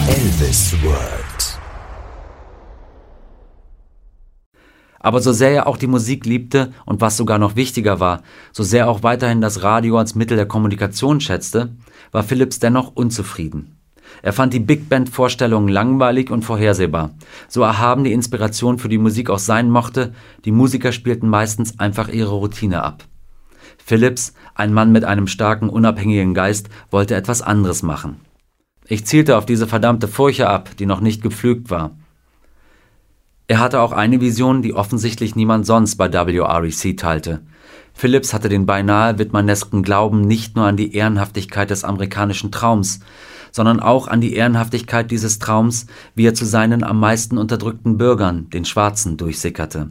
Elvis World. Aber so sehr er auch die Musik liebte und was sogar noch wichtiger war, so sehr er auch weiterhin das Radio als Mittel der Kommunikation schätzte, war Phillips dennoch unzufrieden. Er fand die Big-Band-Vorstellungen langweilig und vorhersehbar. So erhaben die Inspiration für die Musik auch sein mochte, die Musiker spielten meistens einfach ihre Routine ab. Phillips, ein Mann mit einem starken, unabhängigen Geist, wollte etwas anderes machen. Ich zielte auf diese verdammte Furche ab, die noch nicht gepflügt war. Er hatte auch eine Vision, die offensichtlich niemand sonst bei WREC teilte. Phillips hatte den beinahe whitmanesken Glauben nicht nur an die Ehrenhaftigkeit des amerikanischen Traums, sondern auch an die Ehrenhaftigkeit dieses Traums, wie er zu seinen am meisten unterdrückten Bürgern, den Schwarzen, durchsickerte.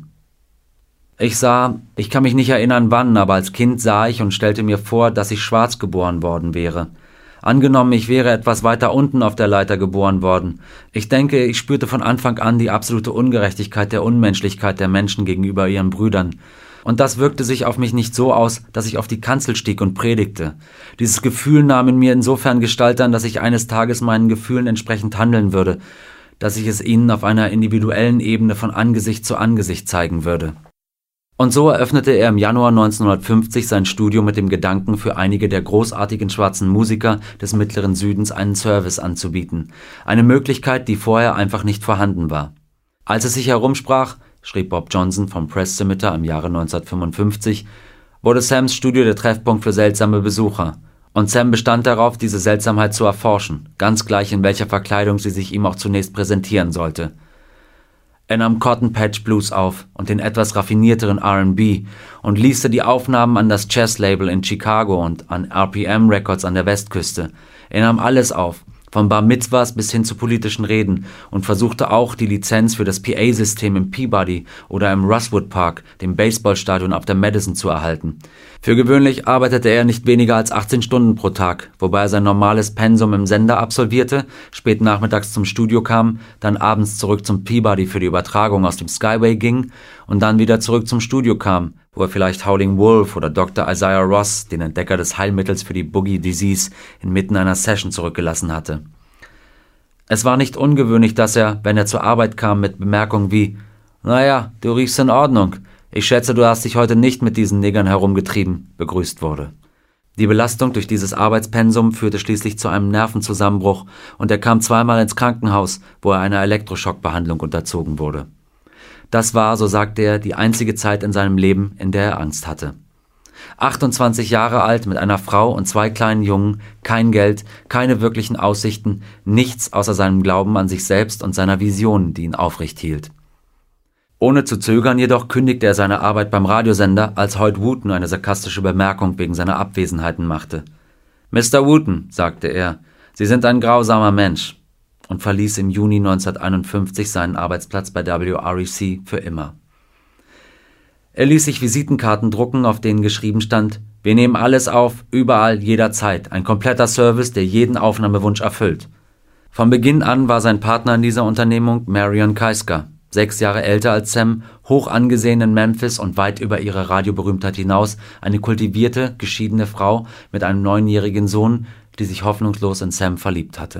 Ich kann mich nicht erinnern wann, aber als Kind sah ich und stellte mir vor, dass ich schwarz geboren worden wäre. Angenommen, ich wäre etwas weiter unten auf der Leiter geboren worden. Ich denke, ich spürte von Anfang an die absolute Ungerechtigkeit der Unmenschlichkeit der Menschen gegenüber ihren Brüdern. Und das wirkte sich auf mich nicht so aus, dass ich auf die Kanzel stieg und predigte. Dieses Gefühl nahm in mir insofern Gestalt an, dass ich eines Tages meinen Gefühlen entsprechend handeln würde, dass ich es ihnen auf einer individuellen Ebene von Angesicht zu Angesicht zeigen würde. Und so eröffnete er im Januar 1950 sein Studio mit dem Gedanken, für einige der großartigen schwarzen Musiker des Mittleren Südens einen Service anzubieten. Eine Möglichkeit, die vorher einfach nicht vorhanden war. Als es sich herumsprach, schrieb Bob Johnson vom Press Scimitar im Jahre 1955, wurde Sams Studio der Treffpunkt für seltsame Besucher. Und Sam bestand darauf, diese Seltsamheit zu erforschen, ganz gleich in welcher Verkleidung sie sich ihm auch zunächst präsentieren sollte. Er nahm Cotton Patch Blues auf und den etwas raffinierteren R&B und lieferte die Aufnahmen an das Chess-Label in Chicago und an RPM Records an der Westküste. Er nahm alles auf, von Bar Mitzvahs bis hin zu politischen Reden, und versuchte auch, die Lizenz für das PA-System im Peabody oder im Rosewood Park, dem Baseballstadion auf der Madison, zu erhalten. Für gewöhnlich arbeitete er nicht weniger als 18 Stunden pro Tag, wobei er sein normales Pensum im Sender absolvierte, spät nachmittags zum Studio kam, dann abends zurück zum Peabody für die Übertragung aus dem Skyway ging und dann wieder zurück zum Studio kam, wo er vielleicht Howling Wolf oder Dr. Isaiah Ross, den Entdecker des Heilmittels für die Boogie Disease, inmitten einer Session zurückgelassen hatte. Es war nicht ungewöhnlich, dass er, wenn er zur Arbeit kam, mit Bemerkungen wie »Naja, du riechst in Ordnung. Ich schätze, du hast dich heute nicht mit diesen Negern herumgetrieben«, begrüßt wurde. Die Belastung durch dieses Arbeitspensum führte schließlich zu einem Nervenzusammenbruch und er kam zweimal ins Krankenhaus, wo er einer Elektroschockbehandlung unterzogen wurde. Das war, so sagte er, die einzige Zeit in seinem Leben, in der er Angst hatte. 28 Jahre alt, mit einer Frau und 2 kleinen Jungen, kein Geld, keine wirklichen Aussichten, nichts außer seinem Glauben an sich selbst und seiner Vision, die ihn aufrecht hielt. Ohne zu zögern jedoch kündigte er seine Arbeit beim Radiosender, als Hoyt Wooten eine sarkastische Bemerkung wegen seiner Abwesenheiten machte. »Mr. Wooten«, sagte er, »Sie sind ein grausamer Mensch«, und verließ im Juni 1951 seinen Arbeitsplatz bei WREC für immer. Er ließ sich Visitenkarten drucken, auf denen geschrieben stand: »Wir nehmen alles auf, überall, jederzeit. Ein kompletter Service, der jeden Aufnahmewunsch erfüllt.« Von Beginn an war sein Partner in dieser Unternehmung Marion Keisker, 6 Jahre älter als Sam, hoch angesehen in Memphis und weit über ihre Radioberühmtheit hinaus, eine kultivierte, geschiedene Frau mit einem 9-jährigen Sohn, die sich hoffnungslos in Sam verliebt hatte.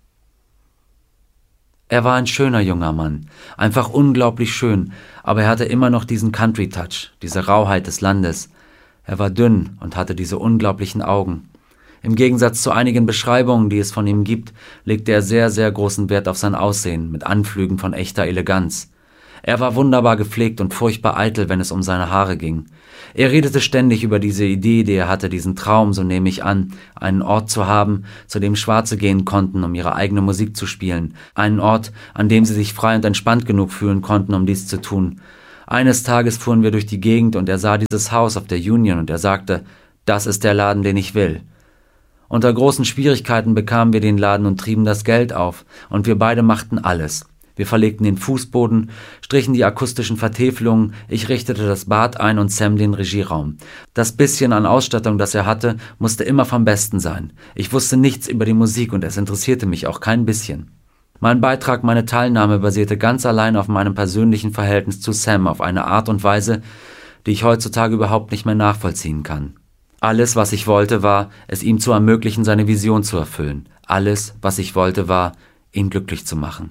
Er war ein schöner junger Mann, einfach unglaublich schön, aber er hatte immer noch diesen Country-Touch, diese Rauheit des Landes. Er war dünn und hatte diese unglaublichen Augen. Im Gegensatz zu einigen Beschreibungen, die es von ihm gibt, legte er sehr, sehr großen Wert auf sein Aussehen, mit Anflügen von echter Eleganz. Er war wunderbar gepflegt und furchtbar eitel, wenn es um seine Haare ging. Er redete ständig über diese Idee, die er hatte, diesen Traum, so nehme ich an, einen Ort zu haben, zu dem Schwarze gehen konnten, um ihre eigene Musik zu spielen, einen Ort, an dem sie sich frei und entspannt genug fühlen konnten, um dies zu tun. Eines Tages fuhren wir durch die Gegend und er sah dieses Haus auf der Union und er sagte, das ist der Laden, den ich will. Unter großen Schwierigkeiten bekamen wir den Laden und trieben das Geld auf, und wir beide machten alles. Wir verlegten den Fußboden, strichen die akustischen Vertäfelungen, ich richtete das Bad ein und Sam den Regieraum. Das bisschen an Ausstattung, das er hatte, musste immer vom Besten sein. Ich wusste nichts über die Musik und es interessierte mich auch kein bisschen. Mein Beitrag, meine Teilnahme basierte ganz allein auf meinem persönlichen Verhältnis zu Sam auf eine Art und Weise, die ich heutzutage überhaupt nicht mehr nachvollziehen kann. Alles, was ich wollte, war, es ihm zu ermöglichen, seine Vision zu erfüllen. Alles, was ich wollte, war, ihn glücklich zu machen.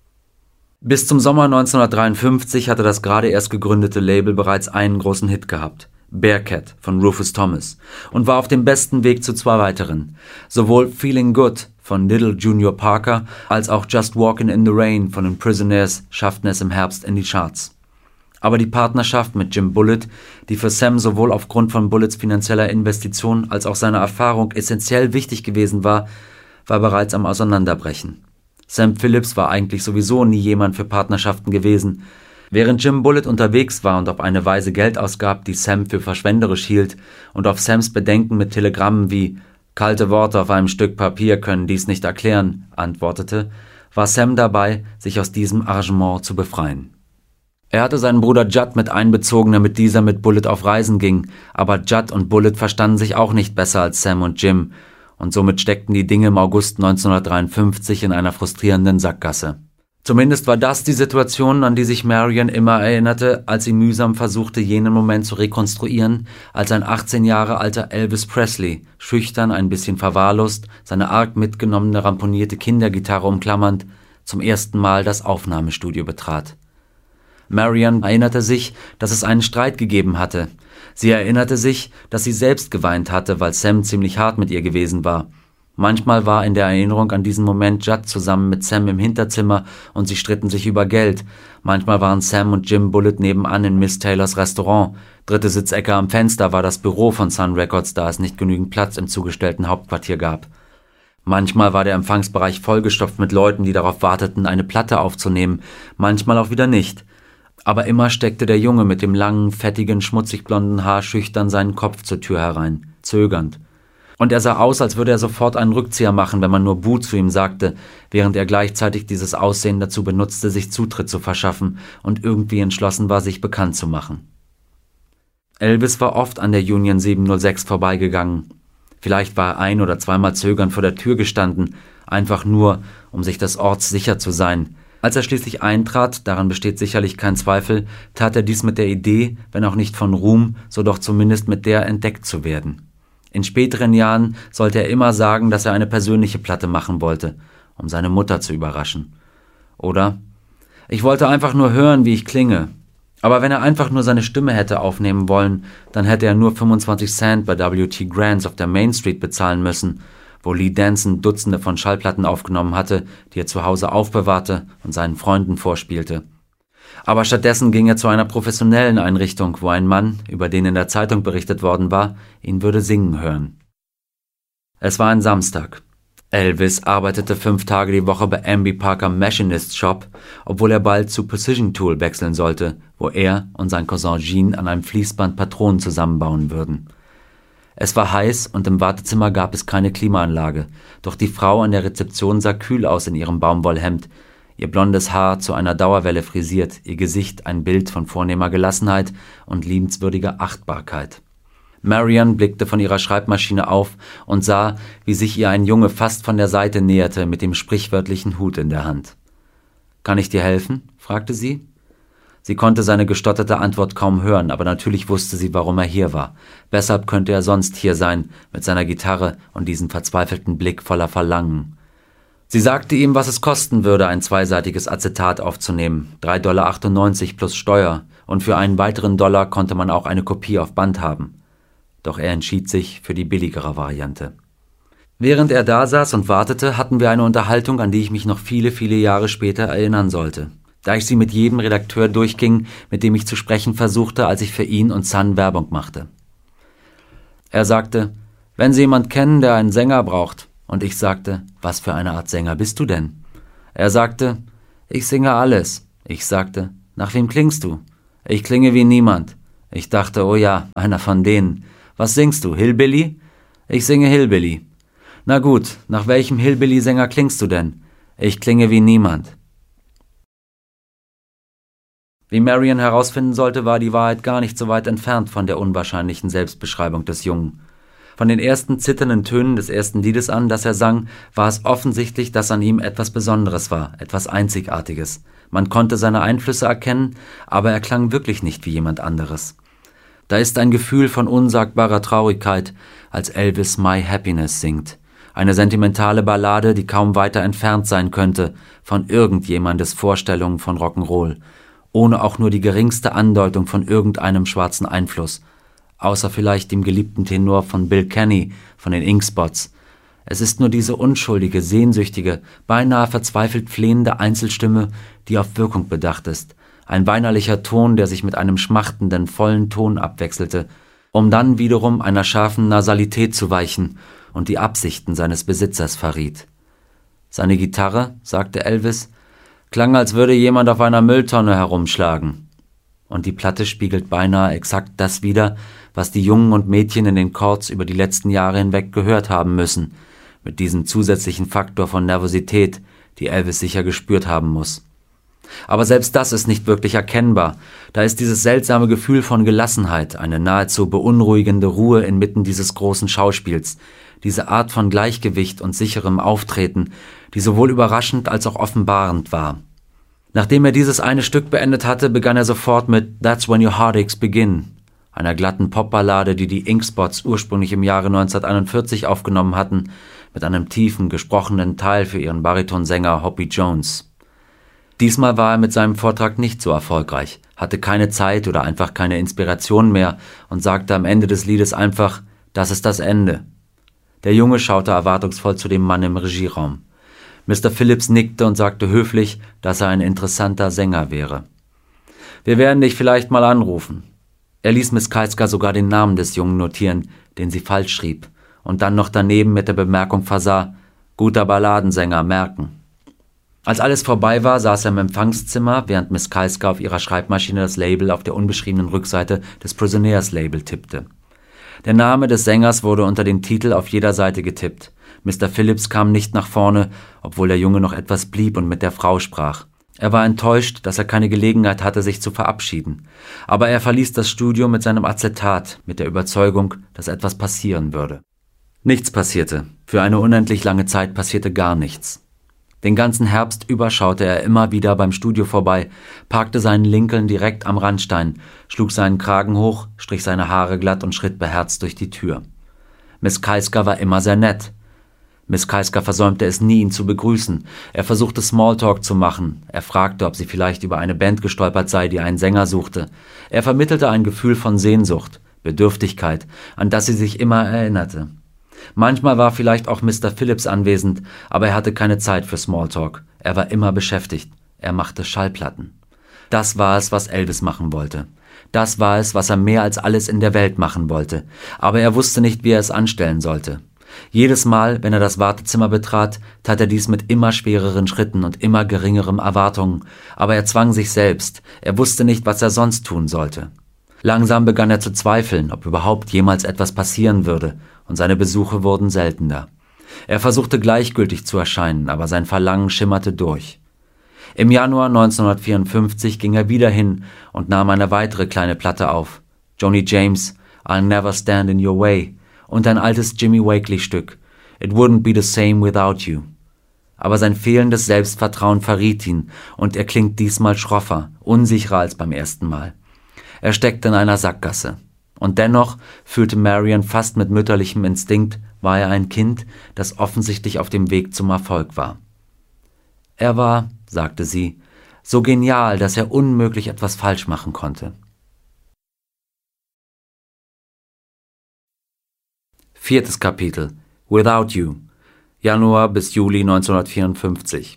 Bis zum Sommer 1953 hatte das gerade erst gegründete Label bereits einen großen Hit gehabt, Bearcat von Rufus Thomas, und war auf dem besten Weg zu 2 weiteren. Sowohl Feeling Good von Little Junior Parker als auch Just Walkin' in the Rain von den Prisoners schafften es im Herbst in die Charts. Aber die Partnerschaft mit Jim Bullett, die für Sam sowohl aufgrund von Bulletts finanzieller Investition als auch seiner Erfahrung essentiell wichtig gewesen war bereits am Auseinanderbrechen. Sam Phillips war eigentlich sowieso nie jemand für Partnerschaften gewesen. Während Jim Bullett unterwegs war und auf eine Weise Geld ausgab, die Sam für verschwenderisch hielt, und auf Sams Bedenken mit Telegrammen wie »Kalte Worte auf einem Stück Papier können dies nicht erklären« antwortete, war Sam dabei, sich aus diesem Arrangement zu befreien. Er hatte seinen Bruder Judd mit einbezogen, damit dieser mit Bullett auf Reisen ging, aber Judd und Bullett verstanden sich auch nicht besser als Sam und Jim, und somit steckten die Dinge im August 1953 in einer frustrierenden Sackgasse. Zumindest war das die Situation, an die sich Marion immer erinnerte, als sie mühsam versuchte, jenen Moment zu rekonstruieren, als ein 18 Jahre alter Elvis Presley, schüchtern, ein bisschen verwahrlost, seine arg mitgenommene ramponierte Kindergitarre umklammernd, zum ersten Mal das Aufnahmestudio betrat. Marion erinnerte sich, dass es einen Streit gegeben hatte. Sie erinnerte sich, dass sie selbst geweint hatte, weil Sam ziemlich hart mit ihr gewesen war. Manchmal war in der Erinnerung an diesen Moment Judd zusammen mit Sam im Hinterzimmer und sie stritten sich über Geld. Manchmal waren Sam und Jim Bullett nebenan in Miss Taylors Restaurant. 3. Sitzecke am Fenster war das Büro von Sun Records, da es nicht genügend Platz im zugestellten Hauptquartier gab. Manchmal war der Empfangsbereich vollgestopft mit Leuten, die darauf warteten, eine Platte aufzunehmen, manchmal auch wieder nicht. Aber immer steckte der Junge mit dem langen, fettigen, schmutzig blonden Haar schüchtern seinen Kopf zur Tür herein, zögernd. Und er sah aus, als würde er sofort einen Rückzieher machen, wenn man nur Buh zu ihm sagte, während er gleichzeitig dieses Aussehen dazu benutzte, sich Zutritt zu verschaffen und irgendwie entschlossen war, sich bekannt zu machen. Elvis war oft an der Union 706 vorbeigegangen. Vielleicht war er 1- oder zweimal zögernd vor der Tür gestanden, einfach nur, um sich des Orts sicher zu sein. Als er schließlich eintrat, daran besteht sicherlich kein Zweifel, tat er dies mit der Idee, wenn auch nicht von Ruhm, so doch zumindest mit der, entdeckt zu werden. In späteren Jahren sollte er immer sagen, dass er eine persönliche Platte machen wollte, um seine Mutter zu überraschen. Oder: Ich wollte einfach nur hören, wie ich klinge. Aber wenn er einfach nur seine Stimme hätte aufnehmen wollen, dann hätte er nur 25 Cent bei W.T. Grants auf der Main Street bezahlen müssen, wo Lee Danson Dutzende von Schallplatten aufgenommen hatte, die er zu Hause aufbewahrte und seinen Freunden vorspielte. Aber stattdessen ging er zu einer professionellen Einrichtung, wo ein Mann, über den in der Zeitung berichtet worden war, ihn würde singen hören. Es war ein Samstag. Elvis arbeitete 5 Tage die Woche bei Amby Parker Machinist Shop, obwohl er bald zu Precision Tool wechseln sollte, wo er und sein Cousin Gene an einem Fließband Patronen zusammenbauen würden. Es war heiß und im Wartezimmer gab es keine Klimaanlage, doch die Frau an der Rezeption sah kühl aus in ihrem Baumwollhemd, ihr blondes Haar zu einer Dauerwelle frisiert, ihr Gesicht ein Bild von vornehmer Gelassenheit und liebenswürdiger Achtbarkeit. Marion blickte von ihrer Schreibmaschine auf und sah, wie sich ihr ein Junge fast von der Seite näherte mit dem sprichwörtlichen Hut in der Hand. »Kann ich dir helfen?« fragte sie. Sie konnte seine gestotterte Antwort kaum hören, aber natürlich wusste sie, warum er hier war. Weshalb könnte er sonst hier sein, mit seiner Gitarre und diesem verzweifelten Blick voller Verlangen? Sie sagte ihm, was es kosten würde, ein zweiseitiges Acetat aufzunehmen, $3,98 plus Steuer, und für einen weiteren $1 konnte man auch eine Kopie auf Band haben. Doch er entschied sich für die billigere Variante. Während er da saß und wartete, hatten wir eine Unterhaltung, an die ich mich noch viele, viele Jahre später erinnern sollte. Da ich sie mit jedem Redakteur durchging, mit dem ich zu sprechen versuchte, als ich für ihn und Sun Werbung machte. Er sagte: »Wenn Sie jemand kennen, der einen Sänger braucht.« Und ich sagte: »Was für eine Art Sänger bist du denn?« Er sagte: »Ich singe alles.« Ich sagte: »Nach wem klingst du?« »Ich klinge wie niemand.« Ich dachte: »Oh ja, einer von denen. Was singst du, Hillbilly?« »Ich singe Hillbilly.« »Na gut, nach welchem Hillbilly-Sänger klingst du denn?« »Ich klinge wie niemand.« Wie Marion herausfinden sollte, war die Wahrheit gar nicht so weit entfernt von der unwahrscheinlichen Selbstbeschreibung des Jungen. Von den ersten zitternden Tönen des ersten Liedes an, das er sang, war es offensichtlich, dass an ihm etwas Besonderes war, etwas Einzigartiges. Man konnte seine Einflüsse erkennen, aber er klang wirklich nicht wie jemand anderes. Da ist ein Gefühl von unsagbarer Traurigkeit, als Elvis My Happiness singt. Eine sentimentale Ballade, die kaum weiter entfernt sein könnte von irgendjemandes Vorstellungen von Rock'n'Roll, ohne auch nur die geringste Andeutung von irgendeinem schwarzen Einfluss, außer vielleicht dem geliebten Tenor von Bill Kenny von den Ink Spots. Es ist nur diese unschuldige, sehnsüchtige, beinahe verzweifelt flehende Einzelstimme, die auf Wirkung bedacht ist, ein weinerlicher Ton, der sich mit einem schmachtenden, vollen Ton abwechselte, um dann wiederum einer scharfen Nasalität zu weichen und die Absichten seines Besitzers verriet. Seine Gitarre, sagte Elvis, klang, als würde jemand auf einer Mülltonne herumschlagen. Und die Platte spiegelt beinahe exakt das wider, was die Jungen und Mädchen in den Chords über die letzten Jahre hinweg gehört haben müssen, mit diesem zusätzlichen Faktor von Nervosität, die Elvis sicher gespürt haben muss. Aber selbst das ist nicht wirklich erkennbar, da ist dieses seltsame Gefühl von Gelassenheit, eine nahezu beunruhigende Ruhe inmitten dieses großen Schauspiels, diese Art von Gleichgewicht und sicherem Auftreten, die sowohl überraschend als auch offenbarend war. Nachdem er dieses eine Stück beendet hatte, begann er sofort mit That's When Your Heartaches Begin, einer glatten Popballade, die die Ink Spots ursprünglich im Jahre 1941 aufgenommen hatten, mit einem tiefen, gesprochenen Teil für ihren Baritonsänger Hoppy Jones. Diesmal war er mit seinem Vortrag nicht so erfolgreich, hatte keine Zeit oder einfach keine Inspiration mehr und sagte am Ende des Liedes einfach, das ist das Ende. Der Junge schaute erwartungsvoll zu dem Mann im Regieraum. Mr. Phillips nickte und sagte höflich, dass er ein interessanter Sänger wäre. Wir werden dich vielleicht mal anrufen. Er ließ Miss Keiska sogar den Namen des Jungen notieren, den sie falsch schrieb, und dann noch daneben mit der Bemerkung versah, guter Balladensänger, merken. Als alles vorbei war, saß er im Empfangszimmer, während Miss Keiska auf ihrer Schreibmaschine das Label auf der unbeschriebenen Rückseite des Prisoneers-Label tippte. Der Name des Sängers wurde unter den Titel auf jeder Seite getippt. Mr. Phillips kam nicht nach vorne, obwohl der Junge noch etwas blieb und mit der Frau sprach. Er war enttäuscht, dass er keine Gelegenheit hatte, sich zu verabschieden. Aber er verließ das Studio mit seinem Acetat, mit der Überzeugung, dass etwas passieren würde. Nichts passierte. Für eine unendlich lange Zeit passierte gar nichts. Den ganzen Herbst über schaute er immer wieder beim Studio vorbei, parkte seinen Lincoln direkt am Randstein, schlug seinen Kragen hoch, strich seine Haare glatt und schritt beherzt durch die Tür. Miss Keiska war immer sehr nett. Miss Keiska versäumte es nie, ihn zu begrüßen. Er versuchte Smalltalk zu machen. Er fragte, ob sie vielleicht über eine Band gestolpert sei, die einen Sänger suchte. Er vermittelte ein Gefühl von Sehnsucht, Bedürftigkeit, an das sie sich immer erinnerte. Manchmal war vielleicht auch Mr. Phillips anwesend, aber er hatte keine Zeit für Smalltalk. Er war immer beschäftigt. Er machte Schallplatten. Das war es, was Elvis machen wollte. Das war es, was er mehr als alles in der Welt machen wollte. Aber er wusste nicht, wie er es anstellen sollte. Jedes Mal, wenn er das Wartezimmer betrat, tat er dies mit immer schwereren Schritten und immer geringerem Erwartungen. Aber er zwang sich selbst. Er wusste nicht, was er sonst tun sollte. Langsam begann er zu zweifeln, ob überhaupt jemals etwas passieren würde, und seine Besuche wurden seltener. Er versuchte gleichgültig zu erscheinen, aber sein Verlangen schimmerte durch. Im Januar 1954 ging er wieder hin und nahm eine weitere kleine Platte auf, Joni James, I'll Never Stand in Your Way, und ein altes Jimmy Wakely-Stück, It Wouldn't Be the Same Without You. Aber sein fehlendes Selbstvertrauen verriet ihn, und er klingt diesmal schroffer, unsicherer als beim ersten Mal. Er steckte in einer Sackgasse. Und dennoch, fühlte Marion fast mit mütterlichem Instinkt, war er ein Kind, das offensichtlich auf dem Weg zum Erfolg war. Er war, sagte sie, so genial, dass er unmöglich etwas falsch machen konnte. 4. Kapitel Without You, Januar bis Juli 1954.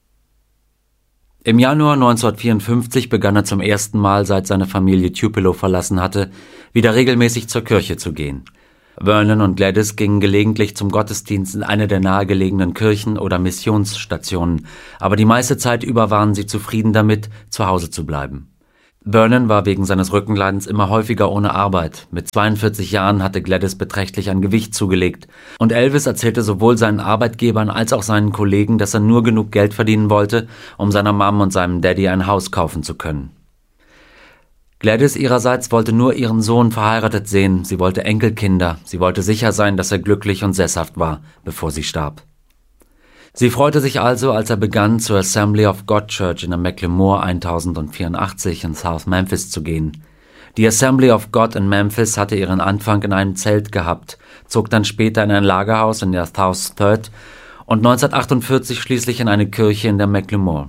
Im Januar 1954 begann er zum ersten Mal, seit seine Familie Tupelo verlassen hatte, wieder regelmäßig zur Kirche zu gehen. Vernon und Gladys gingen gelegentlich zum Gottesdienst in eine der nahegelegenen Kirchen oder Missionsstationen, aber die meiste Zeit über waren sie zufrieden damit, zu Hause zu bleiben. Vernon war wegen seines Rückenleidens immer häufiger ohne Arbeit. Mit 42 Jahren hatte Gladys beträchtlich an Gewicht zugelegt. Und Elvis erzählte sowohl seinen Arbeitgebern als auch seinen Kollegen, dass er nur genug Geld verdienen wollte, um seiner Mom und seinem Daddy ein Haus kaufen zu können. Gladys ihrerseits wollte nur ihren Sohn verheiratet sehen. Sie wollte Enkelkinder. Sie wollte sicher sein, dass er glücklich und sesshaft war, bevor sie starb. Sie freute sich also, als er begann, zur Assembly of God Church in der McLemore 1084 in South Memphis zu gehen. Die Assembly of God in Memphis hatte ihren Anfang in einem Zelt gehabt, zog dann später in ein Lagerhaus in der South Third und 1948 schließlich in eine Kirche in der McLemore.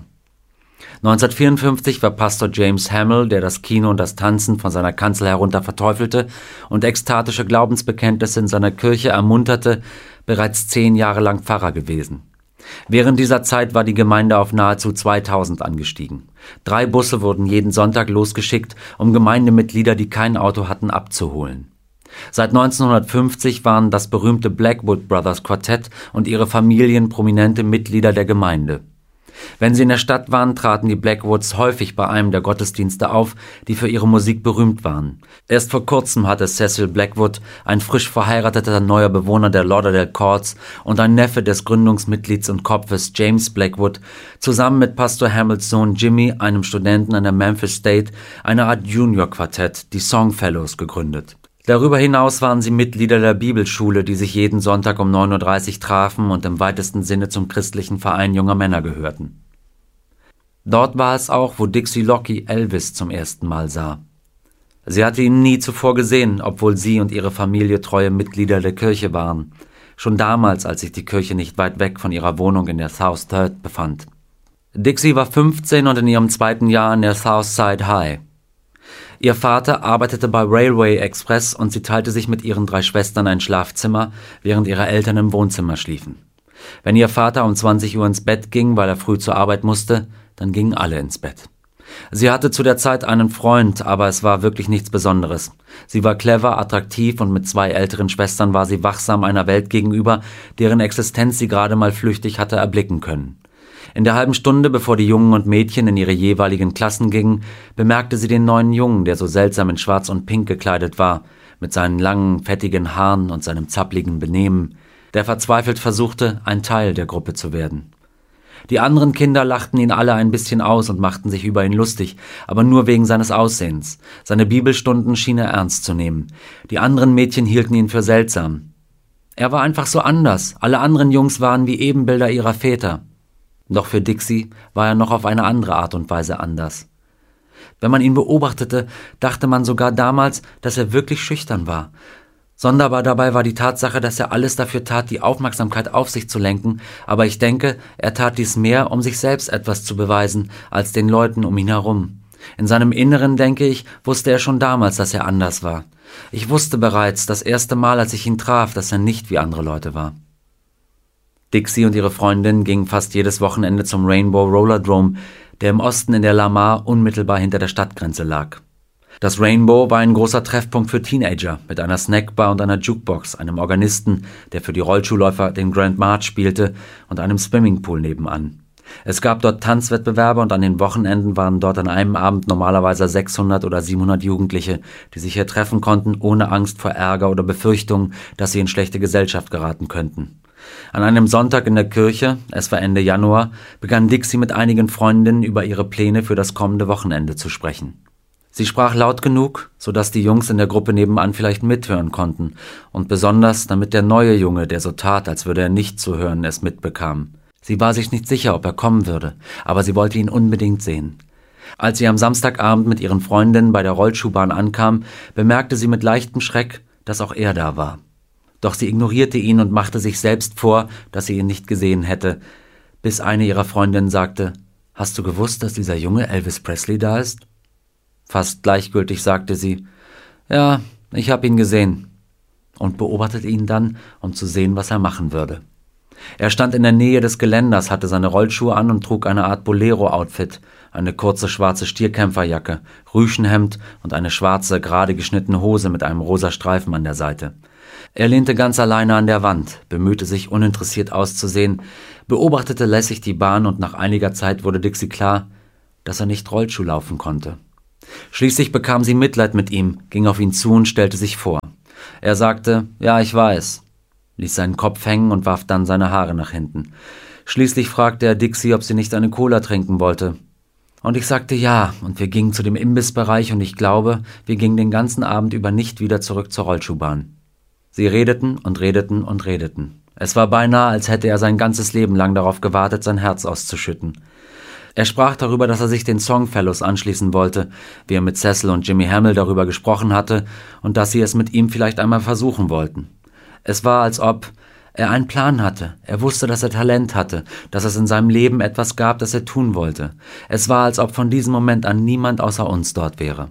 1954 war Pastor James Hamill, der das Kino und das Tanzen von seiner Kanzel herunter verteufelte und ekstatische Glaubensbekenntnisse in seiner Kirche ermunterte, bereits 10 Jahre lang Pfarrer gewesen. Während dieser Zeit war die Gemeinde auf nahezu 2000 angestiegen. 3 Busse wurden jeden Sonntag losgeschickt, um Gemeindemitglieder, die kein Auto hatten, abzuholen. Seit 1950 waren das berühmte Blackwood Brothers Quartett und ihre Familien prominente Mitglieder der Gemeinde. Wenn sie in der Stadt waren, traten die Blackwoods häufig bei einem der Gottesdienste auf, die für ihre Musik berühmt waren. Erst vor kurzem hatte Cecil Blackwood, ein frisch verheirateter neuer Bewohner der Lauderdale Courts und ein Neffe des Gründungsmitglieds und Kopfes James Blackwood, zusammen mit Pastor Hamills Sohn Jimmy, einem Studenten an der Memphis State, eine Art Junior-Quartett, die Songfellows, gegründet. Darüber hinaus waren sie Mitglieder der Bibelschule, die sich jeden Sonntag um 9:30 Uhr trafen und im weitesten Sinne zum christlichen Verein junger Männer gehörten. Dort war es auch, wo Dixie Locke Elvis zum ersten Mal sah. Sie hatte ihn nie zuvor gesehen, obwohl sie und ihre Familie treue Mitglieder der Kirche waren. Schon damals, als sich die Kirche nicht weit weg von ihrer Wohnung in der South Third befand. Dixie war 15 und in ihrem 2. Jahr an der South Side High. Ihr Vater arbeitete bei Railway Express und sie teilte sich mit ihren 3 Schwestern ein Schlafzimmer, während ihre Eltern im Wohnzimmer schliefen. Wenn ihr Vater um 20 Uhr ins Bett ging, weil er früh zur Arbeit musste, dann gingen alle ins Bett. Sie hatte zu der Zeit einen Freund, aber es war wirklich nichts Besonderes. Sie war clever, attraktiv und mit 2 älteren Schwestern war sie wachsam einer Welt gegenüber, deren Existenz sie gerade mal flüchtig hatte erblicken können. In der halben Stunde, bevor die Jungen und Mädchen in ihre jeweiligen Klassen gingen, bemerkte sie den neuen Jungen, der so seltsam in Schwarz und Pink gekleidet war, mit seinen langen, fettigen Haaren und seinem zappligen Benehmen, der verzweifelt versuchte, ein Teil der Gruppe zu werden. Die anderen Kinder lachten ihn alle ein bisschen aus und machten sich über ihn lustig, aber nur wegen seines Aussehens. Seine Bibelstunden schien er ernst zu nehmen. Die anderen Mädchen hielten ihn für seltsam. Er war einfach so anders. Alle anderen Jungs waren wie Ebenbilder ihrer Väter. Doch für Dixie war er noch auf eine andere Art und Weise anders. Wenn man ihn beobachtete, dachte man sogar damals, dass er wirklich schüchtern war. Sonderbar dabei war die Tatsache, dass er alles dafür tat, die Aufmerksamkeit auf sich zu lenken, aber ich denke, er tat dies mehr, um sich selbst etwas zu beweisen, als den Leuten um ihn herum. In seinem Inneren, denke ich, wusste er schon damals, dass er anders war. Ich wusste bereits, das erste Mal, als ich ihn traf, dass er nicht wie andere Leute war. Dixie und ihre Freundin gingen fast jedes Wochenende zum Rainbow Rollerdrome, der im Osten in der Lamar unmittelbar hinter der Stadtgrenze lag. Das Rainbow war ein großer Treffpunkt für Teenager mit einer Snackbar und einer Jukebox, einem Organisten, der für die Rollschuhläufer den Grand March spielte, und einem Swimmingpool nebenan. Es gab dort Tanzwettbewerbe und an den Wochenenden waren dort an einem Abend normalerweise 600 oder 700 Jugendliche, die sich hier treffen konnten, ohne Angst vor Ärger oder Befürchtung, dass sie in schlechte Gesellschaft geraten könnten. An einem Sonntag in der Kirche, es war Ende Januar, begann Dixie mit einigen Freundinnen über ihre Pläne für das kommende Wochenende zu sprechen. Sie sprach laut genug, sodass die Jungs in der Gruppe nebenan vielleicht mithören konnten und besonders, damit der neue Junge, der so tat, als würde er nicht zuhören, es mitbekam. Sie war sich nicht sicher, ob er kommen würde, aber sie wollte ihn unbedingt sehen. Als sie am Samstagabend mit ihren Freundinnen bei der Rollschuhbahn ankam, bemerkte sie mit leichtem Schreck, dass auch er da war. Doch sie ignorierte ihn und machte sich selbst vor, dass sie ihn nicht gesehen hätte, bis eine ihrer Freundinnen sagte, »Hast du gewusst, dass dieser Junge Elvis Presley da ist?« Fast gleichgültig sagte sie, »Ja, ich habe ihn gesehen«, und beobachtete ihn dann, um zu sehen, was er machen würde. Er stand in der Nähe des Geländers, hatte seine Rollschuhe an und trug eine Art Bolero-Outfit, eine kurze schwarze Stierkämpferjacke, Rüschenhemd und eine schwarze, gerade geschnittene Hose mit einem rosa Streifen an der Seite. Er lehnte ganz alleine an der Wand, bemühte sich, uninteressiert auszusehen, beobachtete lässig die Bahn und nach einiger Zeit wurde Dixie klar, dass er nicht Rollschuh laufen konnte. Schließlich bekam sie Mitleid mit ihm, ging auf ihn zu und stellte sich vor. Er sagte, »Ja, ich weiß«, ließ seinen Kopf hängen und warf dann seine Haare nach hinten. Schließlich fragte er Dixie, ob sie nicht eine Cola trinken wollte. Und ich sagte ja, und wir gingen zu dem Imbissbereich und ich glaube, wir gingen den ganzen Abend über nicht wieder zurück zur Rollschuhbahn. Sie redeten und redeten und redeten. Es war beinahe, als hätte er sein ganzes Leben lang darauf gewartet, sein Herz auszuschütten. Er sprach darüber, dass er sich den Songfellows anschließen wollte, wie er mit Cecil und Jimmy Hamill darüber gesprochen hatte und dass sie es mit ihm vielleicht einmal versuchen wollten. Es war, als ob er einen Plan hatte. Er wusste, dass er Talent hatte, dass es in seinem Leben etwas gab, das er tun wollte. Es war, als ob von diesem Moment an niemand außer uns dort wäre.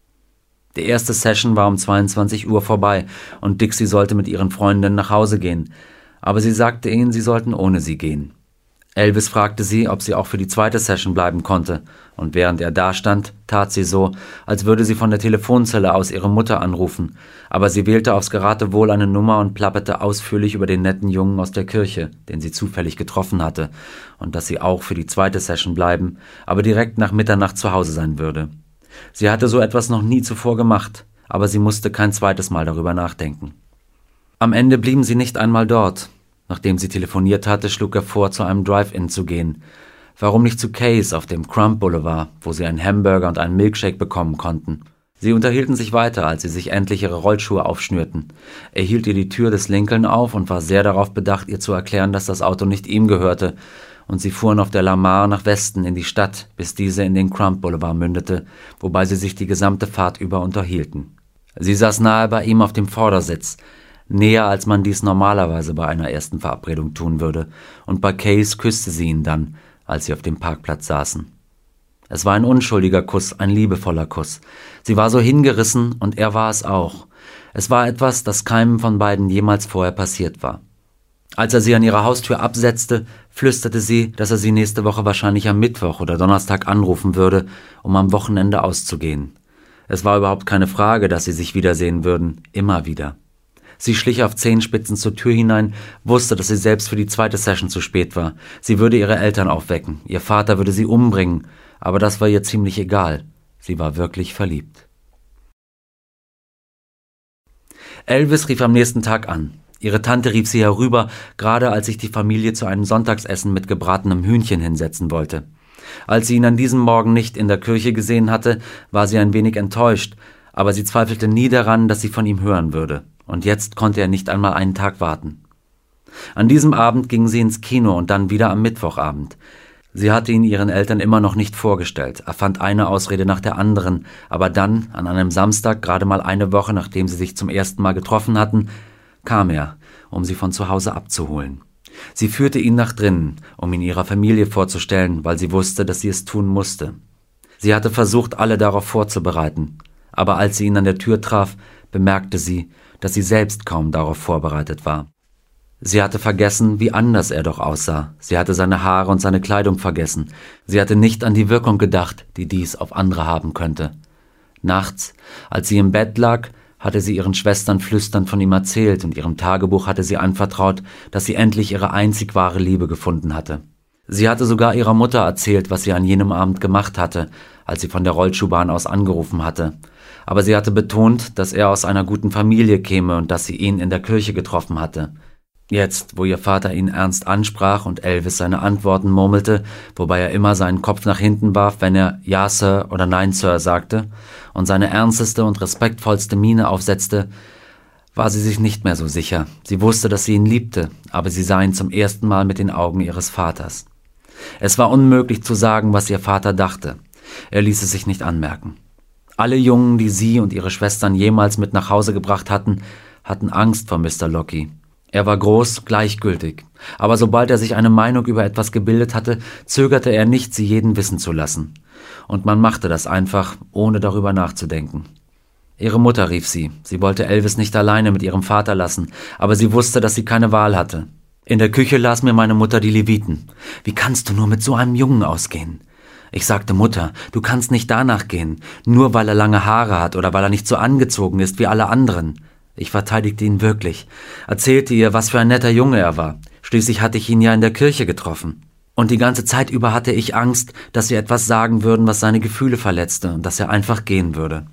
Die erste Session war um 22 Uhr vorbei und Dixie sollte mit ihren Freundinnen nach Hause gehen. Aber sie sagte ihnen, sie sollten ohne sie gehen. Elvis fragte sie, ob sie auch für die zweite Session bleiben konnte, und während er dastand, tat sie so, als würde sie von der Telefonzelle aus ihre Mutter anrufen, aber sie wählte aufs Geratewohl eine Nummer und plapperte ausführlich über den netten Jungen aus der Kirche, den sie zufällig getroffen hatte, und dass sie auch für die zweite Session bleiben, aber direkt nach Mitternacht zu Hause sein würde. Sie hatte so etwas noch nie zuvor gemacht, aber sie musste kein zweites Mal darüber nachdenken. Am Ende blieben sie nicht einmal dort. Nachdem sie telefoniert hatte, schlug er vor, zu einem Drive-In zu gehen. Warum nicht zu Kay's auf dem Crump Boulevard, wo sie einen Hamburger und einen Milkshake bekommen konnten? Sie unterhielten sich weiter, als sie sich endlich ihre Rollschuhe aufschnürten. Er hielt ihr die Tür des Lincoln auf und war sehr darauf bedacht, ihr zu erklären, dass das Auto nicht ihm gehörte, und sie fuhren auf der Lamar nach Westen in die Stadt, bis diese in den Crump Boulevard mündete, wobei sie sich die gesamte Fahrt über unterhielten. Sie saß nahe bei ihm auf dem Vordersitz, näher als man dies normalerweise bei einer ersten Verabredung tun würde, und bei Kay's küsste sie ihn dann, als sie auf dem Parkplatz saßen. Es war ein unschuldiger Kuss, ein liebevoller Kuss. Sie war so hingerissen und er war es auch. Es war etwas, das keinem von beiden jemals vorher passiert war. Als er sie an ihrer Haustür absetzte, flüsterte sie, dass er sie nächste Woche wahrscheinlich am Mittwoch oder Donnerstag anrufen würde, um am Wochenende auszugehen. Es war überhaupt keine Frage, dass sie sich wiedersehen würden, immer wieder. Sie schlich auf Zehenspitzen zur Tür hinein, wusste, dass sie selbst für die zweite Session zu spät war. Sie würde ihre Eltern aufwecken, ihr Vater würde sie umbringen, aber das war ihr ziemlich egal. Sie war wirklich verliebt. Elvis rief am nächsten Tag an. Ihre Tante rief sie herüber, gerade als sich die Familie zu einem Sonntagsessen mit gebratenem Hühnchen hinsetzen wollte. Als sie ihn an diesem Morgen nicht in der Kirche gesehen hatte, war sie ein wenig enttäuscht, aber sie zweifelte nie daran, dass sie von ihm hören würde. Und jetzt konnte er nicht einmal einen Tag warten. An diesem Abend gingen sie ins Kino und dann wieder am Mittwochabend. Sie hatte ihn ihren Eltern immer noch nicht vorgestellt, erfand eine Ausrede nach der anderen, aber dann, an einem Samstag, gerade mal eine Woche, nachdem sie sich zum ersten Mal getroffen hatten, kam er, um sie von zu Hause abzuholen. Sie führte ihn nach drinnen, um ihn ihrer Familie vorzustellen, weil sie wusste, dass sie es tun musste. Sie hatte versucht, alle darauf vorzubereiten, aber als sie ihn an der Tür traf, bemerkte sie, dass sie selbst kaum darauf vorbereitet war. Sie hatte vergessen, wie anders er doch aussah. Sie hatte seine Haare und seine Kleidung vergessen. Sie hatte nicht an die Wirkung gedacht, die dies auf andere haben könnte. Nachts, als sie im Bett lag, hatte sie ihren Schwestern flüsternd von ihm erzählt und ihrem Tagebuch hatte sie anvertraut, dass sie endlich ihre einzig wahre Liebe gefunden hatte. Sie hatte sogar ihrer Mutter erzählt, was sie an jenem Abend gemacht hatte, als sie von der Rollschuhbahn aus angerufen hatte. Aber sie hatte betont, dass er aus einer guten Familie käme und dass sie ihn in der Kirche getroffen hatte. Jetzt, wo ihr Vater ihn ernst ansprach und Elvis seine Antworten murmelte, wobei er immer seinen Kopf nach hinten warf, wenn er »Ja, Sir« oder »Nein, Sir« sagte und seine ernsteste und respektvollste Miene aufsetzte, war sie sich nicht mehr so sicher. Sie wusste, dass sie ihn liebte, aber sie sah ihn zum ersten Mal mit den Augen ihres Vaters. Es war unmöglich zu sagen, was ihr Vater dachte. Er ließ es sich nicht anmerken. Alle Jungen, die sie und ihre Schwestern jemals mit nach Hause gebracht hatten, hatten Angst vor Mr. Locke. Er war groß, gleichgültig, aber sobald er sich eine Meinung über etwas gebildet hatte, zögerte er nicht, sie jeden wissen zu lassen. Und man machte das einfach, ohne darüber nachzudenken. Ihre Mutter rief sie. Sie wollte Elvis nicht alleine mit ihrem Vater lassen, aber sie wusste, dass sie keine Wahl hatte. In der Küche las mir meine Mutter die Leviten. »Wie kannst du nur mit so einem Jungen ausgehen?« Ich sagte, »Mutter, du kannst nicht danach gehen, nur weil er lange Haare hat oder weil er nicht so angezogen ist wie alle anderen.« Ich verteidigte ihn wirklich, erzählte ihr, was für ein netter Junge er war. Schließlich hatte ich ihn ja in der Kirche getroffen. Und die ganze Zeit über hatte ich Angst, dass sie etwas sagen würden, was seine Gefühle verletzte und dass er einfach gehen würde.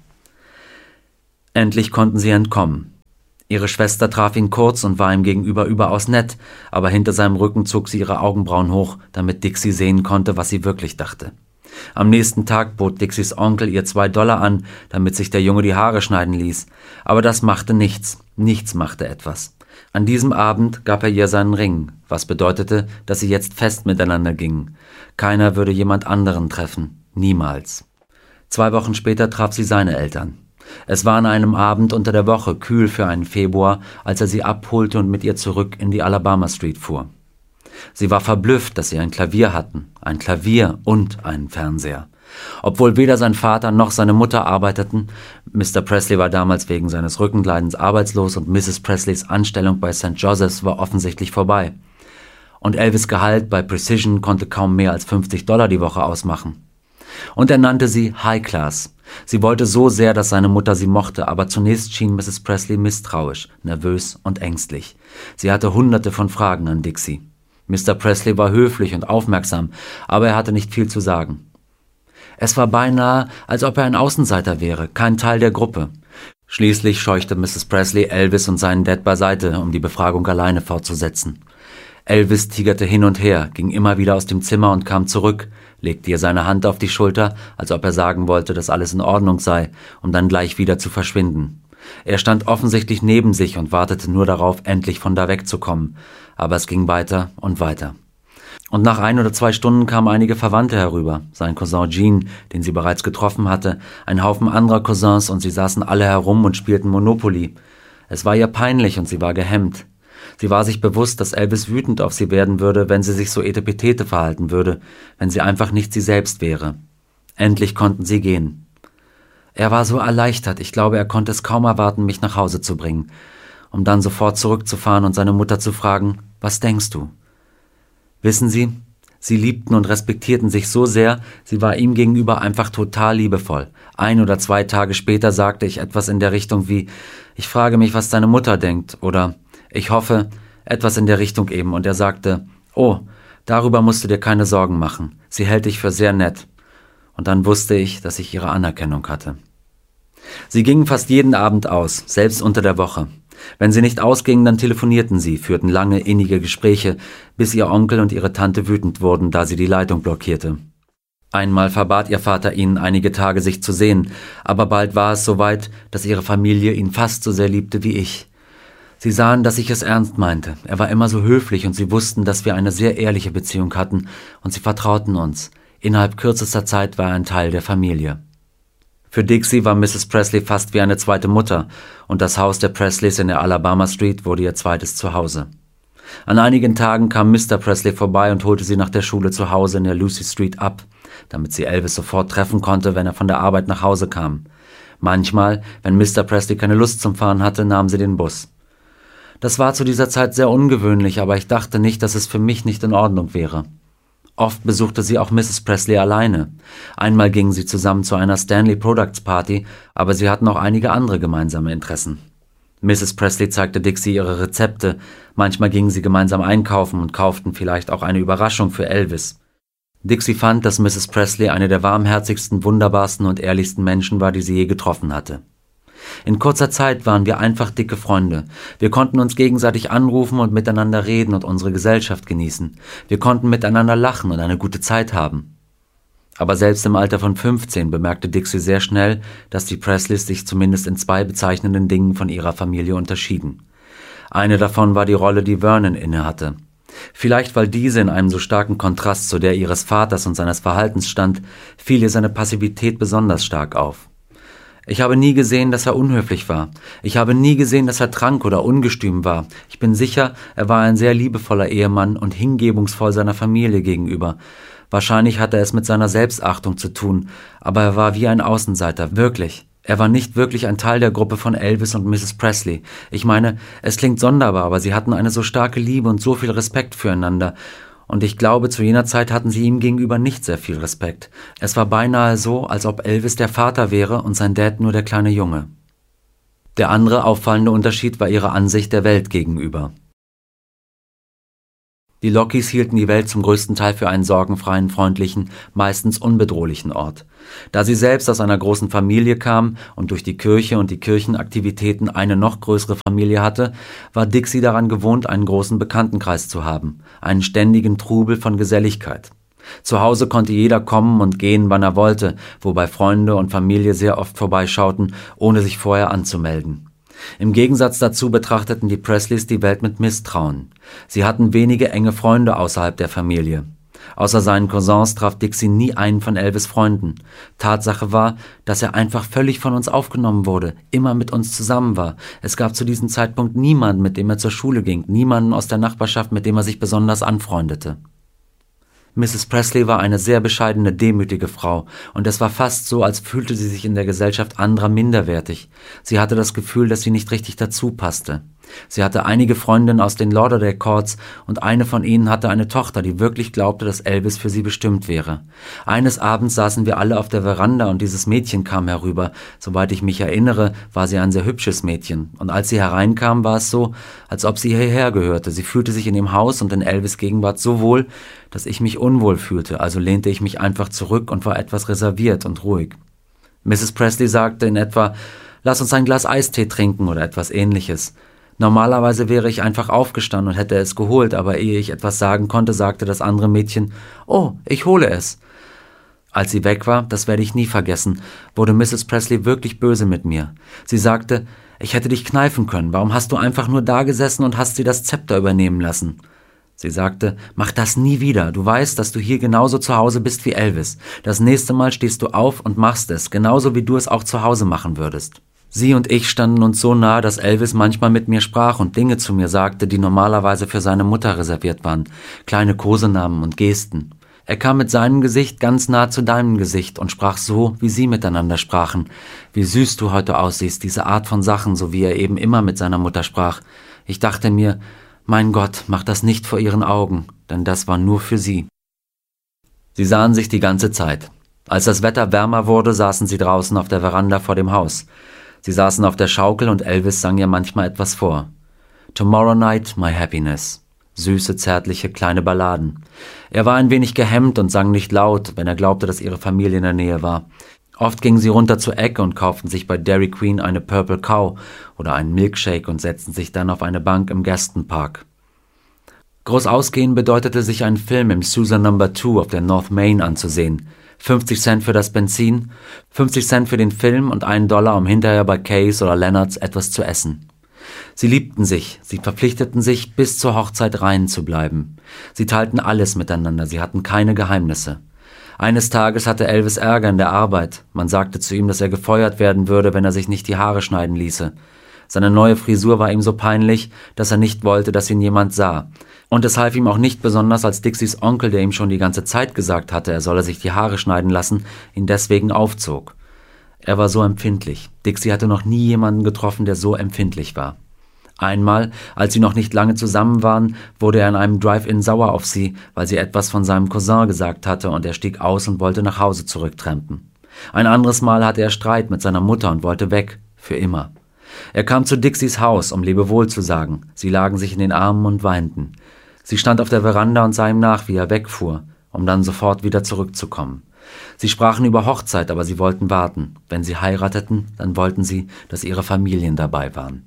Endlich konnten sie entkommen. Ihre Schwester traf ihn kurz und war ihm gegenüber überaus nett, aber hinter seinem Rücken zog sie ihre Augenbrauen hoch, damit Dixie sehen konnte, was sie wirklich dachte. Am nächsten Tag bot Dixies Onkel ihr $2 an, damit sich der Junge die Haare schneiden ließ. Aber das machte nichts. Nichts machte etwas. An diesem Abend gab er ihr seinen Ring, was bedeutete, dass sie jetzt fest miteinander gingen. Keiner würde jemand anderen treffen. Niemals. 2 Wochen später traf sie seine Eltern. Es war an einem Abend unter der Woche, kühl für einen Februar, als er sie abholte und mit ihr zurück in die Alabama Street fuhr. Sie war verblüfft, dass sie ein Klavier hatten, ein Klavier und einen Fernseher. Obwohl weder sein Vater noch seine Mutter arbeiteten, Mr. Presley war damals wegen seines Rückenleidens arbeitslos und Mrs. Presleys Anstellung bei St. Joseph's war offensichtlich vorbei. Und Elvis' Gehalt bei Precision konnte kaum mehr als $50 die Woche ausmachen. Und er nannte sie High Class. Sie wollte so sehr, dass seine Mutter sie mochte, aber zunächst schien Mrs. Presley misstrauisch, nervös und ängstlich. Sie hatte hunderte von Fragen an Dixie. Mr. Presley war höflich und aufmerksam, aber er hatte nicht viel zu sagen. Es war beinahe, als ob er ein Außenseiter wäre, kein Teil der Gruppe. Schließlich scheuchte Mrs. Presley Elvis und seinen Dad beiseite, um die Befragung alleine fortzusetzen. Elvis tigerte hin und her, ging immer wieder aus dem Zimmer und kam zurück, legte ihr seine Hand auf die Schulter, als ob er sagen wollte, dass alles in Ordnung sei, um dann gleich wieder zu verschwinden. Er stand offensichtlich neben sich und wartete nur darauf, endlich von da wegzukommen, aber es ging weiter und weiter. Und nach 1 oder 2 Stunden kamen einige Verwandte herüber, sein Cousin Gene, den sie bereits getroffen hatte, ein Haufen anderer Cousins und sie saßen alle herum und spielten Monopoly. Es war ihr peinlich und sie war gehemmt. Sie war sich bewusst, dass Elvis wütend auf sie werden würde, wenn sie sich so etepetete verhalten würde, wenn sie einfach nicht sie selbst wäre. Endlich konnten sie gehen. Er war so erleichtert, ich glaube, er konnte es kaum erwarten, mich nach Hause zu bringen, um dann sofort zurückzufahren und seine Mutter zu fragen, was denkst du? Wissen Sie, sie liebten und respektierten sich so sehr, sie war ihm gegenüber einfach total liebevoll. 1 oder 2 Tage später sagte ich etwas in der Richtung wie, ich frage mich, was deine Mutter denkt, oder ich hoffe, etwas in der Richtung eben, und er sagte, oh, darüber musst du dir keine Sorgen machen, sie hält dich für sehr nett. Und dann wusste ich, dass ich ihre Anerkennung hatte. Sie gingen fast jeden Abend aus, selbst unter der Woche. Wenn sie nicht ausgingen, dann telefonierten sie, führten lange, innige Gespräche, bis ihr Onkel und ihre Tante wütend wurden, da sie die Leitung blockierte. Einmal verbat ihr Vater ihnen einige Tage, sich zu sehen, aber bald war es soweit, dass ihre Familie ihn fast so sehr liebte wie ich. Sie sahen, dass ich es ernst meinte. Er war immer so höflich und sie wussten, dass wir eine sehr ehrliche Beziehung hatten und sie vertrauten uns. Innerhalb kürzester Zeit war er ein Teil der Familie. Für Dixie war Mrs. Presley fast wie eine zweite Mutter und das Haus der Presleys in der Alabama Street wurde ihr zweites Zuhause. An einigen Tagen kam Mr. Presley vorbei und holte sie nach der Schule zu Hause in der Lucy Street ab, damit sie Elvis sofort treffen konnte, wenn er von der Arbeit nach Hause kam. Manchmal, wenn Mr. Presley keine Lust zum Fahren hatte, nahm sie den Bus. Das war zu dieser Zeit sehr ungewöhnlich, aber ich dachte nicht, dass es für mich nicht in Ordnung wäre. Oft besuchte sie auch Mrs. Presley alleine. Einmal gingen sie zusammen zu einer Stanley Products Party, aber sie hatten auch einige andere gemeinsame Interessen. Mrs. Presley zeigte Dixie ihre Rezepte, manchmal gingen sie gemeinsam einkaufen und kauften vielleicht auch eine Überraschung für Elvis. Dixie fand, dass Mrs. Presley eine der warmherzigsten, wunderbarsten und ehrlichsten Menschen war, die sie je getroffen hatte. In kurzer Zeit waren wir einfach dicke Freunde. Wir konnten uns gegenseitig anrufen und miteinander reden und unsere Gesellschaft genießen. Wir konnten miteinander lachen und eine gute Zeit haben. Aber selbst im Alter von 15 bemerkte Dixie sehr schnell, dass die Presleys sich zumindest in 2 bezeichnenden Dingen von ihrer Familie unterschieden. Eine davon war die Rolle, die Vernon innehatte. Vielleicht weil diese in einem so starken Kontrast zu der ihres Vaters und seines Verhaltens stand, fiel ihr seine Passivität besonders stark auf. Ich habe nie gesehen, dass er unhöflich war. Ich habe nie gesehen, dass er trank oder ungestüm war. Ich bin sicher, er war ein sehr liebevoller Ehemann und hingebungsvoll seiner Familie gegenüber. Wahrscheinlich hatte es mit seiner Selbstachtung zu tun, aber er war wie ein Außenseiter, wirklich. Er war nicht wirklich ein Teil der Gruppe von Elvis und Mrs. Presley. Ich meine, es klingt sonderbar, aber sie hatten eine so starke Liebe und so viel Respekt füreinander. Und ich glaube, zu jener Zeit hatten sie ihm gegenüber nicht sehr viel Respekt. Es war beinahe so, als ob Elvis der Vater wäre und sein Dad nur der kleine Junge. Der andere auffallende Unterschied war ihre Ansicht der Welt gegenüber. Die Lockeys hielten die Welt zum größten Teil für einen sorgenfreien, freundlichen, meistens unbedrohlichen Ort. Da sie selbst aus einer großen Familie kam und durch die Kirche und die Kirchenaktivitäten eine noch größere Familie hatte, war Dixie daran gewohnt, einen großen Bekanntenkreis zu haben, einen ständigen Trubel von Geselligkeit. Zu Hause konnte jeder kommen und gehen, wann er wollte, wobei Freunde und Familie sehr oft vorbeischauten, ohne sich vorher anzumelden. Im Gegensatz dazu betrachteten die Presleys die Welt mit Misstrauen. Sie hatten wenige enge Freunde außerhalb der Familie. Außer seinen Cousins traf Dixie nie einen von Elvis' Freunden. Tatsache war, dass er einfach völlig von uns aufgenommen wurde, immer mit uns zusammen war. Es gab zu diesem Zeitpunkt niemanden, mit dem er zur Schule ging, niemanden aus der Nachbarschaft, mit dem er sich besonders anfreundete. Mrs. Presley war eine sehr bescheidene, demütige Frau, und es war fast so, als fühlte sie sich in der Gesellschaft anderer minderwertig. Sie hatte das Gefühl, dass sie nicht richtig dazu passte. Sie hatte einige Freundinnen aus den Lauderdale Courts und eine von ihnen hatte eine Tochter, die wirklich glaubte, dass Elvis für sie bestimmt wäre. Eines Abends saßen wir alle auf der Veranda und dieses Mädchen kam herüber. Soweit ich mich erinnere, war sie ein sehr hübsches Mädchen. Und als sie hereinkam, war es so, als ob sie hierher gehörte. Sie fühlte sich in dem Haus und in Elvis' Gegenwart so wohl, dass ich mich unwohl fühlte. Also lehnte ich mich einfach zurück und war etwas reserviert und ruhig. Mrs. Presley sagte in etwa, »Lass uns ein Glas Eistee trinken« oder etwas Ähnliches. Normalerweise wäre ich einfach aufgestanden und hätte es geholt, aber ehe ich etwas sagen konnte, sagte das andere Mädchen, »Oh, ich hole es.« Als sie weg war, das werde ich nie vergessen, wurde Mrs. Presley wirklich böse mit mir. Sie sagte, ich hätte dich kneifen können, warum hast du einfach nur da gesessen und hast sie das Zepter übernehmen lassen? Sie sagte, mach das nie wieder, du weißt, dass du hier genauso zu Hause bist wie Elvis. Das nächste Mal stehst du auf und machst es, genauso wie du es auch zu Hause machen würdest. Sie und ich standen uns so nah, dass Elvis manchmal mit mir sprach und Dinge zu mir sagte, die normalerweise für seine Mutter reserviert waren, kleine Kosenamen und Gesten. Er kam mit seinem Gesicht ganz nah zu deinem Gesicht und sprach so, wie sie miteinander sprachen. Wie süß du heute aussiehst, diese Art von Sachen, so wie er eben immer mit seiner Mutter sprach. Ich dachte mir, mein Gott, mach das nicht vor ihren Augen, denn das war nur für sie. Sie sahen sich die ganze Zeit. Als das Wetter wärmer wurde, saßen sie draußen auf der Veranda vor dem Haus. Sie saßen auf der Schaukel und Elvis sang ihr manchmal etwas vor. Tomorrow Night, My Happiness. Süße, zärtliche, kleine Balladen. Er war ein wenig gehemmt und sang nicht laut, wenn er glaubte, dass ihre Familie in der Nähe war. Oft gingen sie runter zur Ecke und kauften sich bei Dairy Queen eine Purple Cow oder einen Milkshake und setzten sich dann auf eine Bank im Gaston-Park. Groß ausgehen bedeutete, sich einen Film im Sousa No. 2 auf der North Main anzusehen. 50 Cent für das Benzin, 50 Cent für den Film und $1, um hinterher bei Kay's oder Leonards etwas zu essen. Sie liebten sich, sie verpflichteten sich, bis zur Hochzeit rein zu bleiben. Sie teilten alles miteinander, sie hatten keine Geheimnisse. Eines Tages hatte Elvis Ärger in der Arbeit. Man sagte zu ihm, dass er gefeuert werden würde, wenn er sich nicht die Haare schneiden ließe. Seine neue Frisur war ihm so peinlich, dass er nicht wollte, dass ihn jemand sah. Und es half ihm auch nicht besonders, als Dixies Onkel, der ihm schon die ganze Zeit gesagt hatte, er solle sich die Haare schneiden lassen, ihn deswegen aufzog. Er war so empfindlich. Dixie hatte noch nie jemanden getroffen, der so empfindlich war. Einmal, als sie noch nicht lange zusammen waren, wurde er in einem Drive-In sauer auf sie, weil sie etwas von seinem Cousin gesagt hatte und er stieg aus und wollte nach Hause zurücktrampen. Ein anderes Mal hatte er Streit mit seiner Mutter und wollte weg, für immer. Er kam zu Dixies Haus, um Lebewohl zu sagen. Sie lagen sich in den Armen und weinten. Sie stand auf der Veranda und sah ihm nach, wie er wegfuhr, um dann sofort wieder zurückzukommen. Sie sprachen über Hochzeit, aber sie wollten warten. Wenn sie heirateten, dann wollten sie, dass ihre Familien dabei waren.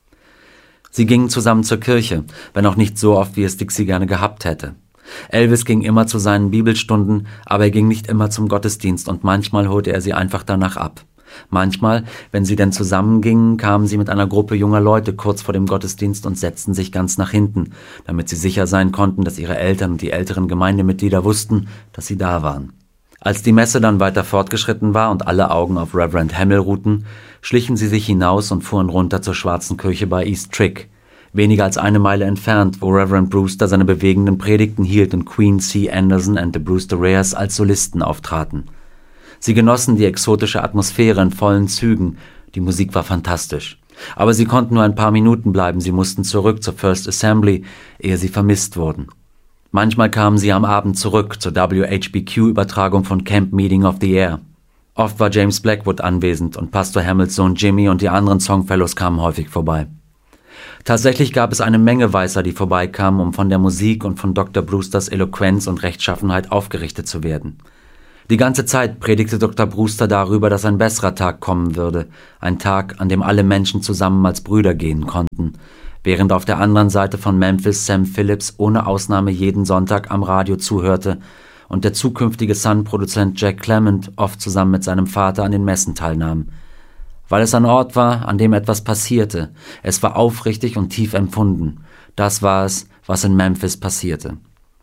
Sie gingen zusammen zur Kirche, wenn auch nicht so oft, wie es Dixie gerne gehabt hätte. Elvis ging immer zu seinen Bibelstunden, aber er ging nicht immer zum Gottesdienst und manchmal holte er sie einfach danach ab. Manchmal, wenn sie denn zusammengingen, kamen sie mit einer Gruppe junger Leute kurz vor dem Gottesdienst und setzten sich ganz nach hinten, damit sie sicher sein konnten, dass ihre Eltern und die älteren Gemeindemitglieder wussten, dass sie da waren. Als die Messe dann weiter fortgeschritten war und alle Augen auf Reverend Hamill ruhten, schlichen sie sich hinaus und fuhren runter zur schwarzen Kirche bei East Trick, weniger als eine Meile entfernt, wo Reverend Brewster seine bewegenden Predigten hielt und Queen C. Anderson and the Brewster-Rares als Solisten auftraten. Sie genossen die exotische Atmosphäre in vollen Zügen, die Musik war fantastisch. Aber sie konnten nur ein paar Minuten bleiben, sie mussten zurück zur First Assembly, ehe sie vermisst wurden. Manchmal kamen sie am Abend zurück zur WHBQ-Übertragung von Camp Meeting of the Air. Oft war James Blackwood anwesend und Pastor Hamills Sohn Jimmy und die anderen Songfellows kamen häufig vorbei. Tatsächlich gab es eine Menge Weißer, die vorbeikamen, um von der Musik und von Dr. Brewsters Eloquenz und Rechtschaffenheit aufgerichtet zu werden. Die ganze Zeit predigte Dr. Brewster darüber, dass ein besserer Tag kommen würde, ein Tag, an dem alle Menschen zusammen als Brüder gehen konnten, während auf der anderen Seite von Memphis Sam Phillips ohne Ausnahme jeden Sonntag am Radio zuhörte und der zukünftige Sun-Produzent Jack Clement oft zusammen mit seinem Vater an den Messen teilnahm. Weil es ein Ort war, an dem etwas passierte. Es war aufrichtig und tief empfunden. Das war es, was in Memphis passierte.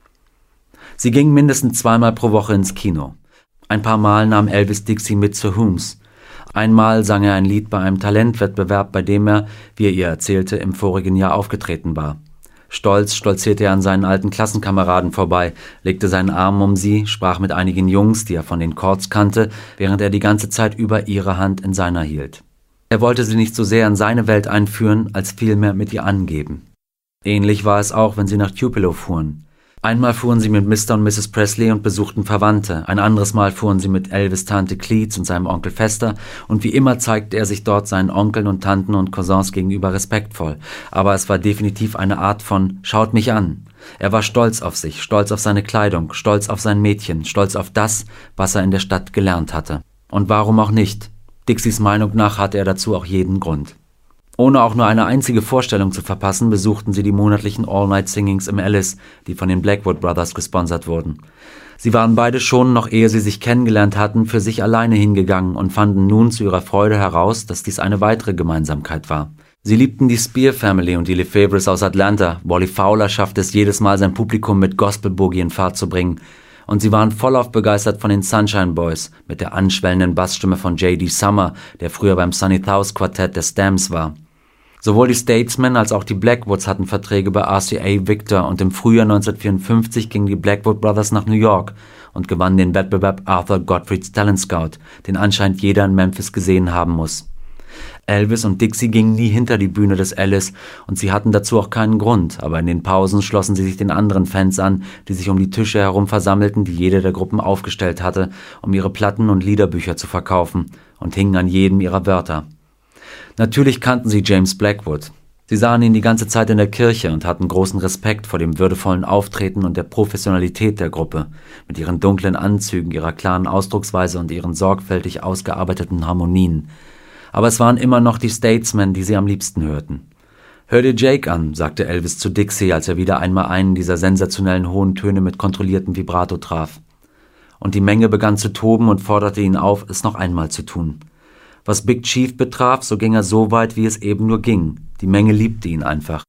Sie ging mindestens 2-mal pro Woche ins Kino. Ein paar Mal nahm Elvis Dixie mit zu Humes. Einmal sang er ein Lied bei einem Talentwettbewerb, bei dem er, wie er ihr erzählte, im vorigen Jahr aufgetreten war. Stolz stolzierte er an seinen alten Klassenkameraden vorbei, legte seinen Arm um sie, sprach mit einigen Jungs, die er von den Chords kannte, während er die ganze Zeit über ihre Hand in seiner hielt. Er wollte sie nicht so sehr in seine Welt einführen, als vielmehr mit ihr angeben. Ähnlich war es auch, wenn sie nach Tupelo fuhren. Einmal fuhren sie mit Mr. und Mrs. Presley und besuchten Verwandte, ein anderes Mal fuhren sie mit Elvis' Tante Cleets und seinem Onkel Fester, und wie immer zeigte er sich dort seinen Onkeln und Tanten und Cousins gegenüber respektvoll, aber es war definitiv eine Art von »Schaut mich an«. Er war stolz auf sich, stolz auf seine Kleidung, stolz auf sein Mädchen, stolz auf das, was er in der Stadt gelernt hatte. Und warum auch nicht? Dixies Meinung nach hatte er dazu auch jeden Grund. Ohne auch nur eine einzige Vorstellung zu verpassen, besuchten sie die monatlichen All-Night-Singings im Alice, die von den Blackwood Brothers gesponsert wurden. Sie waren beide schon, noch ehe sie sich kennengelernt hatten, für sich alleine hingegangen und fanden nun zu ihrer Freude heraus, dass dies eine weitere Gemeinsamkeit war. Sie liebten die Spear Family und die Lefevres aus Atlanta. Wally Fowler schaffte es jedes Mal, sein Publikum mit Gospel-Boogie in Fahrt zu bringen. Und sie waren vollauf begeistert von den Sunshine Boys mit der anschwellenden Bassstimme von J.D. Summer, der früher beim Sonny Thous Quartett der Stamps war. Sowohl die Statesmen als auch die Blackwoods hatten Verträge bei RCA Victor und im Frühjahr 1954 gingen die Blackwood Brothers nach New York und gewannen den Wettbewerb Arthur Godfrey's Talent Scout, den anscheinend jeder in Memphis gesehen haben muss. Elvis und Dixie gingen nie hinter die Bühne des Alice und sie hatten dazu auch keinen Grund, aber in den Pausen schlossen sie sich den anderen Fans an, die sich um die Tische herum versammelten, die jede der Gruppen aufgestellt hatte, um ihre Platten und Liederbücher zu verkaufen, und hingen an jedem ihrer Wörter. Natürlich kannten sie James Blackwood. Sie sahen ihn die ganze Zeit in der Kirche und hatten großen Respekt vor dem würdevollen Auftreten und der Professionalität der Gruppe, mit ihren dunklen Anzügen, ihrer klaren Ausdrucksweise und ihren sorgfältig ausgearbeiteten Harmonien. Aber es waren immer noch die Statesmen, die sie am liebsten hörten. »Hör dir Jake an«, sagte Elvis zu Dixie, als er wieder einmal einen dieser sensationellen hohen Töne mit kontrolliertem Vibrato traf. Und die Menge begann zu toben und forderte ihn auf, es noch einmal zu tun. Was Big Chief betraf, so ging er so weit, wie es eben nur ging. Die Menge liebte ihn einfach.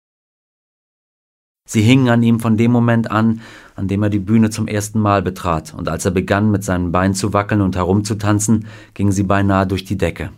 Sie hingen an ihm von dem Moment an dem er die Bühne zum ersten Mal betrat, und als er begann, mit seinen Beinen zu wackeln und herumzutanzen, gingen sie beinahe durch die Decke.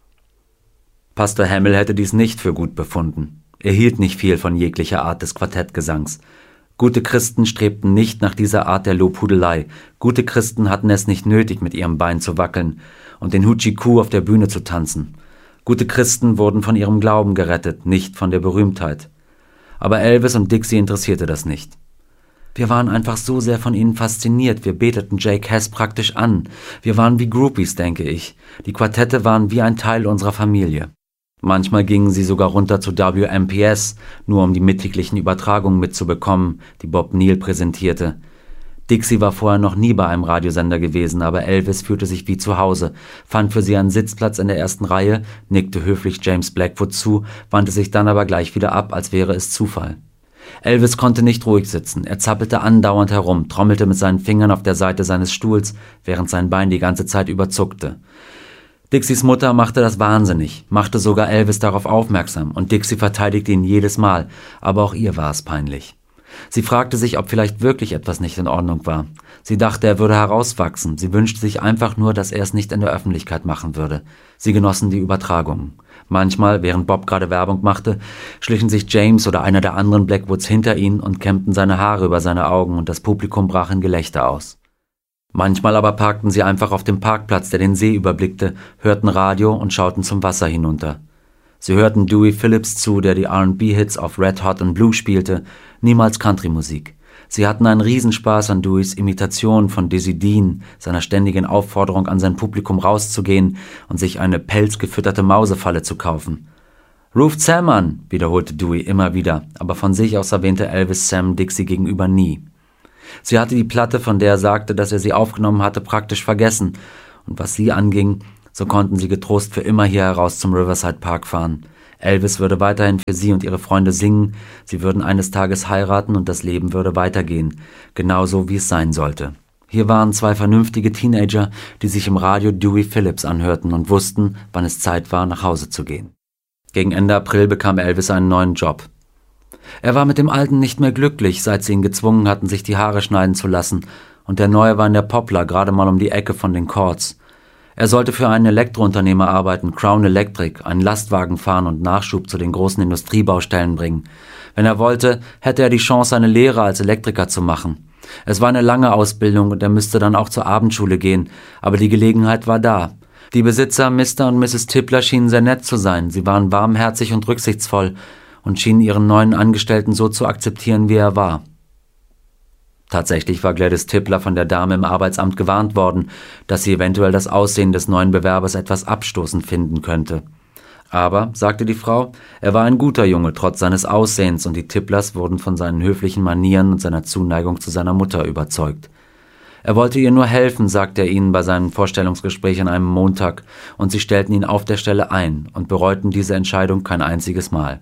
Pastor Hamill hätte dies nicht für gut befunden. Er hielt nicht viel von jeglicher Art des Quartettgesangs. Gute Christen strebten nicht nach dieser Art der Lobhudelei. Gute Christen hatten es nicht nötig, mit ihrem Bein zu wackeln und den Hoochie-Coo auf der Bühne zu tanzen. Gute Christen wurden von ihrem Glauben gerettet, nicht von der Berühmtheit. Aber Elvis und Dixie interessierte das nicht. Wir waren einfach so sehr von ihnen fasziniert, wir beteten Jake Hess praktisch an. Wir waren wie Groupies, denke ich. Die Quartette waren wie ein Teil unserer Familie. Manchmal gingen sie sogar runter zu WMPS, nur um die mittäglichen Übertragungen mitzubekommen, die Bob Neal präsentierte. Dixie war vorher noch nie bei einem Radiosender gewesen, aber Elvis fühlte sich wie zu Hause, fand für sie einen Sitzplatz in der ersten Reihe, nickte höflich James Blackwood zu, wandte sich dann aber gleich wieder ab, als wäre es Zufall. Elvis konnte nicht ruhig sitzen, er zappelte andauernd herum, trommelte mit seinen Fingern auf der Seite seines Stuhls, während sein Bein die ganze Zeit überzuckte. Dixies Mutter machte das wahnsinnig, machte sogar Elvis darauf aufmerksam, und Dixie verteidigte ihn jedes Mal, aber auch ihr war es peinlich. Sie fragte sich, ob vielleicht wirklich etwas nicht in Ordnung war. Sie dachte, er würde herauswachsen. Sie wünschte sich einfach nur, dass er es nicht in der Öffentlichkeit machen würde. Sie genossen die Übertragungen. Manchmal, während Bob gerade Werbung machte, schlichen sich James oder einer der anderen Blackwoods hinter ihn und kämmten seine Haare über seine Augen, und das Publikum brach in Gelächter aus. Manchmal aber parkten sie einfach auf dem Parkplatz, der den See überblickte, hörten Radio und schauten zum Wasser hinunter. Sie hörten Dewey Phillips zu, der die R&B-Hits auf Red Hot and Blue spielte, niemals Country-Musik. Sie hatten einen Riesenspaß an Deweys Imitation von Dizzy Dean, seiner ständigen Aufforderung an sein Publikum rauszugehen und sich eine pelzgefütterte Mausefalle zu kaufen. »Ruft Sam an«, wiederholte Dewey immer wieder, aber von sich aus erwähnte Elvis Sam Dixie gegenüber nie. Sie hatte die Platte, von der er sagte, dass er sie aufgenommen hatte, praktisch vergessen, und was sie anging, so konnten sie getrost für immer hier heraus zum Riverside Park fahren. Elvis würde weiterhin für sie und ihre Freunde singen, sie würden eines Tages heiraten und das Leben würde weitergehen, genauso wie es sein sollte. Hier waren zwei vernünftige Teenager, die sich im Radio Dewey Phillips anhörten und wussten, wann es Zeit war, nach Hause zu gehen. Gegen Ende April bekam Elvis einen neuen Job. Er war mit dem Alten nicht mehr glücklich, seit sie ihn gezwungen hatten, sich die Haare schneiden zu lassen, und der Neue war in der Poplar, gerade mal um die Ecke von den Courts. Er sollte für einen Elektrounternehmer arbeiten, Crown Electric, einen Lastwagen fahren und Nachschub zu den großen Industriebaustellen bringen. Wenn er wollte, hätte er die Chance, eine Lehre als Elektriker zu machen. Es war eine lange Ausbildung und er müsste dann auch zur Abendschule gehen, aber die Gelegenheit war da. Die Besitzer Mr. und Mrs. Tippler schienen sehr nett zu sein, sie waren warmherzig und rücksichtsvoll und schienen ihren neuen Angestellten so zu akzeptieren, wie er war. Tatsächlich war Gladys Tippler von der Dame im Arbeitsamt gewarnt worden, dass sie eventuell das Aussehen des neuen Bewerbers etwas abstoßend finden könnte. Aber, sagte die Frau, er war ein guter Junge, trotz seines Aussehens, und die Tipplers wurden von seinen höflichen Manieren und seiner Zuneigung zu seiner Mutter überzeugt. Er wollte ihr nur helfen, sagte er ihnen bei seinem Vorstellungsgespräch an einem Montag, und sie stellten ihn auf der Stelle ein und bereuten diese Entscheidung kein einziges Mal.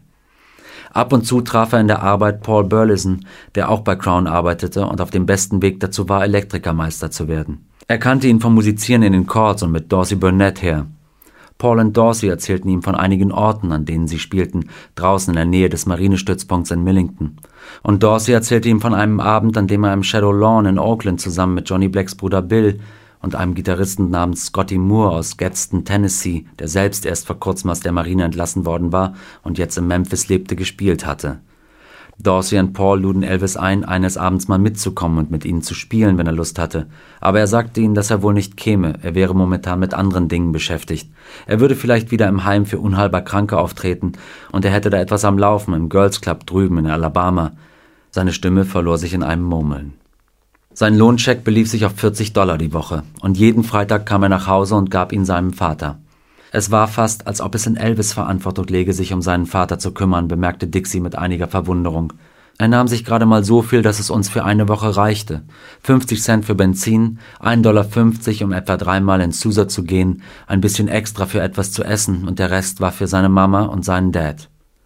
Ab und zu traf er in der Arbeit Paul Burleson, der auch bei Crown arbeitete und auf dem besten Weg dazu war, Elektrikermeister zu werden. Er kannte ihn vom Musizieren in den Courts und mit Dorsey Burnett her. Paul und Dorsey erzählten ihm von einigen Orten, an denen sie spielten, draußen in der Nähe des Marinestützpunkts in Millington. Und Dorsey erzählte ihm von einem Abend, an dem er im Shadow Lawn in Oakland zusammen mit Johnny Blacks Bruder Bill und einem Gitarristen namens Scotty Moore aus Gadsden, Tennessee, der selbst erst vor kurzem aus der Marine entlassen worden war und jetzt in Memphis lebte, gespielt hatte. Dorsey und Paul luden Elvis ein, eines Abends mal mitzukommen und mit ihnen zu spielen, wenn er Lust hatte. Aber er sagte ihnen, dass er wohl nicht käme, er wäre momentan mit anderen Dingen beschäftigt. Er würde vielleicht wieder im Heim für unheilbar Kranke auftreten und er hätte da etwas am Laufen im Girls Club drüben in Alabama. Seine Stimme verlor sich in einem Murmeln. Sein Lohnscheck belief sich auf $40 die Woche und jeden Freitag kam er nach Hause und gab ihn seinem Vater. Es war fast, als ob es in Elvis' Verantwortung läge, sich um seinen Vater zu kümmern, bemerkte Dixie mit einiger Verwunderung. Er nahm sich gerade mal so viel, dass es uns für eine Woche reichte. 50 Cent für Benzin, $1,50, um etwa 3-mal in Sousa zu gehen, ein bisschen extra für etwas zu essen und der Rest war für seine Mama und seinen Dad.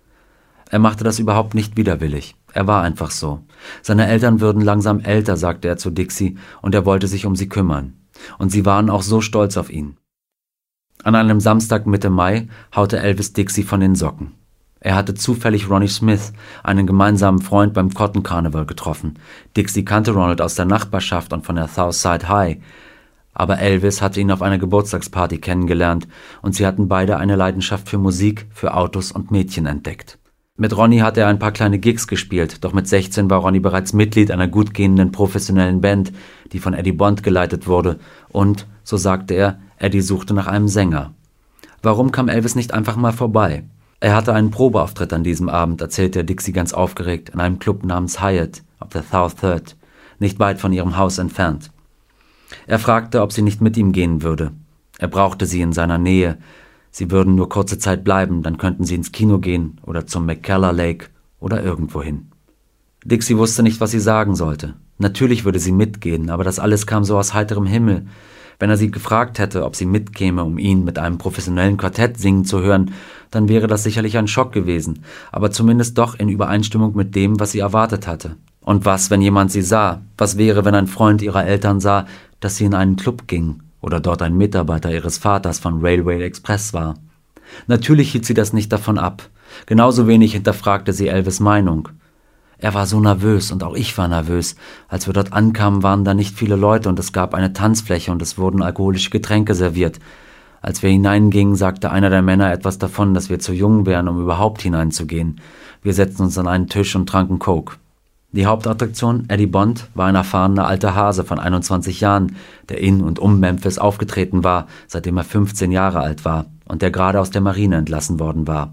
Er machte das überhaupt nicht widerwillig. Er war einfach so. Seine Eltern würden langsam älter, sagte er zu Dixie, und er wollte sich um sie kümmern. Und sie waren auch so stolz auf ihn. An einem Samstag Mitte Mai haute Elvis Dixie von den Socken. Er hatte zufällig Ronnie Smith, einen gemeinsamen Freund, beim Cotton Carnival getroffen. Dixie kannte Ronald aus der Nachbarschaft und von der Southside High. Aber Elvis hatte ihn auf einer Geburtstagsparty kennengelernt und sie hatten beide eine Leidenschaft für Musik, für Autos und Mädchen entdeckt. Mit Ronnie hatte er ein paar kleine Gigs gespielt, doch mit 16 war Ronnie bereits Mitglied einer gut gehenden professionellen Band, die von Eddie Bond geleitet wurde und, so sagte er, Eddie suchte nach einem Sänger. Warum kam Elvis nicht einfach mal vorbei? Er hatte einen Probeauftritt an diesem Abend, erzählte Dixie ganz aufgeregt, in einem Club namens Hyatt auf der South Third, nicht weit von ihrem Haus entfernt. Er fragte, ob sie nicht mit ihm gehen würde. Er brauchte sie in seiner Nähe. Sie würden nur kurze Zeit bleiben, dann könnten sie ins Kino gehen oder zum McKellar Lake oder irgendwohin. Dixie wusste nicht, was sie sagen sollte. Natürlich würde sie mitgehen, aber das alles kam so aus heiterem Himmel. Wenn er sie gefragt hätte, ob sie mitkäme, um ihn mit einem professionellen Quartett singen zu hören, dann wäre das sicherlich ein Schock gewesen, aber zumindest doch in Übereinstimmung mit dem, was sie erwartet hatte. Und was, wenn jemand sie sah? Was wäre, wenn ein Freund ihrer Eltern sah, dass sie in einen Club ging oder dort ein Mitarbeiter ihres Vaters von Railway Express war? Natürlich hielt sie das nicht davon ab. Genauso wenig hinterfragte sie Elvis' Meinung. Er war so nervös und auch ich war nervös. Als wir dort ankamen, waren da nicht viele Leute und es gab eine Tanzfläche und es wurden alkoholische Getränke serviert. Als wir hineingingen, sagte einer der Männer etwas davon, dass wir zu jung wären, um überhaupt hineinzugehen. Wir setzten uns an einen Tisch und tranken Coke. Die Hauptattraktion, Eddie Bond, war ein erfahrener alter Hase von 21 Jahren, der in und um Memphis aufgetreten war, seitdem er 15 Jahre alt war und der gerade aus der Marine entlassen worden war.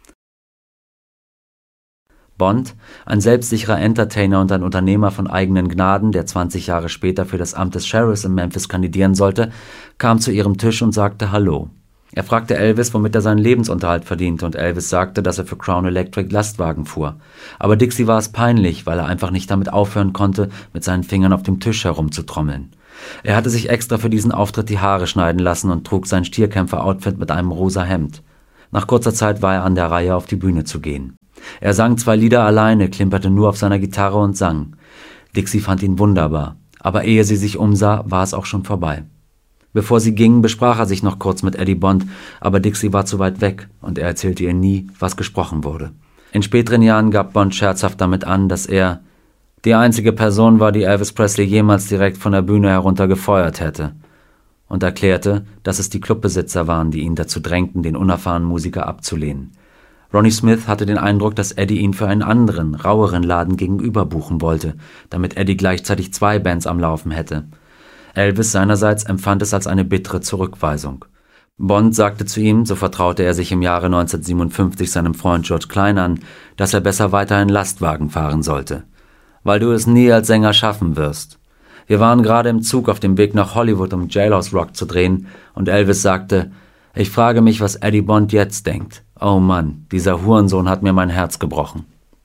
Bond, ein selbstsicherer Entertainer und ein Unternehmer von eigenen Gnaden, der 20 Jahre später für das Amt des Sheriffs in Memphis kandidieren sollte, kam zu ihrem Tisch und sagte Hallo. Er fragte Elvis, womit er seinen Lebensunterhalt verdiente, und Elvis sagte, dass er für Crown Electric Lastwagen fuhr. Aber Dixie war es peinlich, weil er einfach nicht damit aufhören konnte, mit seinen Fingern auf dem Tisch herumzutrommeln. Er hatte sich extra für diesen Auftritt die Haare schneiden lassen und trug sein Stierkämpfer-Outfit mit einem rosa Hemd. Nach kurzer Zeit war er an der Reihe, auf die Bühne zu gehen. Er sang 2 Lieder alleine, klimperte nur auf seiner Gitarre und sang. Dixie fand ihn wunderbar. Aber ehe sie sich umsah, war es auch schon vorbei. Bevor sie ging, besprach er sich noch kurz mit Eddie Bond, aber Dixie war zu weit weg und er erzählte ihr nie, was gesprochen wurde. In späteren Jahren gab Bond scherzhaft damit an, dass er die einzige Person war, die Elvis Presley jemals direkt von der Bühne herunter gefeuert hätte, und erklärte, dass es die Clubbesitzer waren, die ihn dazu drängten, den unerfahrenen Musiker abzulehnen. Ronnie Smith hatte den Eindruck, dass Eddie ihn für einen anderen, raueren Laden gegenüber buchen wollte, damit Eddie gleichzeitig 2 Bands am Laufen hätte. Elvis seinerseits empfand es als eine bittere Zurückweisung. Bond sagte zu ihm, so vertraute er sich im Jahre 1957 seinem Freund George Klein an, dass er besser weiterhin Lastwagen fahren sollte. Weil du es nie als Sänger schaffen wirst. Wir waren gerade im Zug auf dem Weg nach Hollywood, um Jailhouse Rock zu drehen, und Elvis sagte, ich frage mich, was Eddie Bond jetzt denkt. Oh Mann, dieser Hurensohn hat mir mein Herz gebrochen.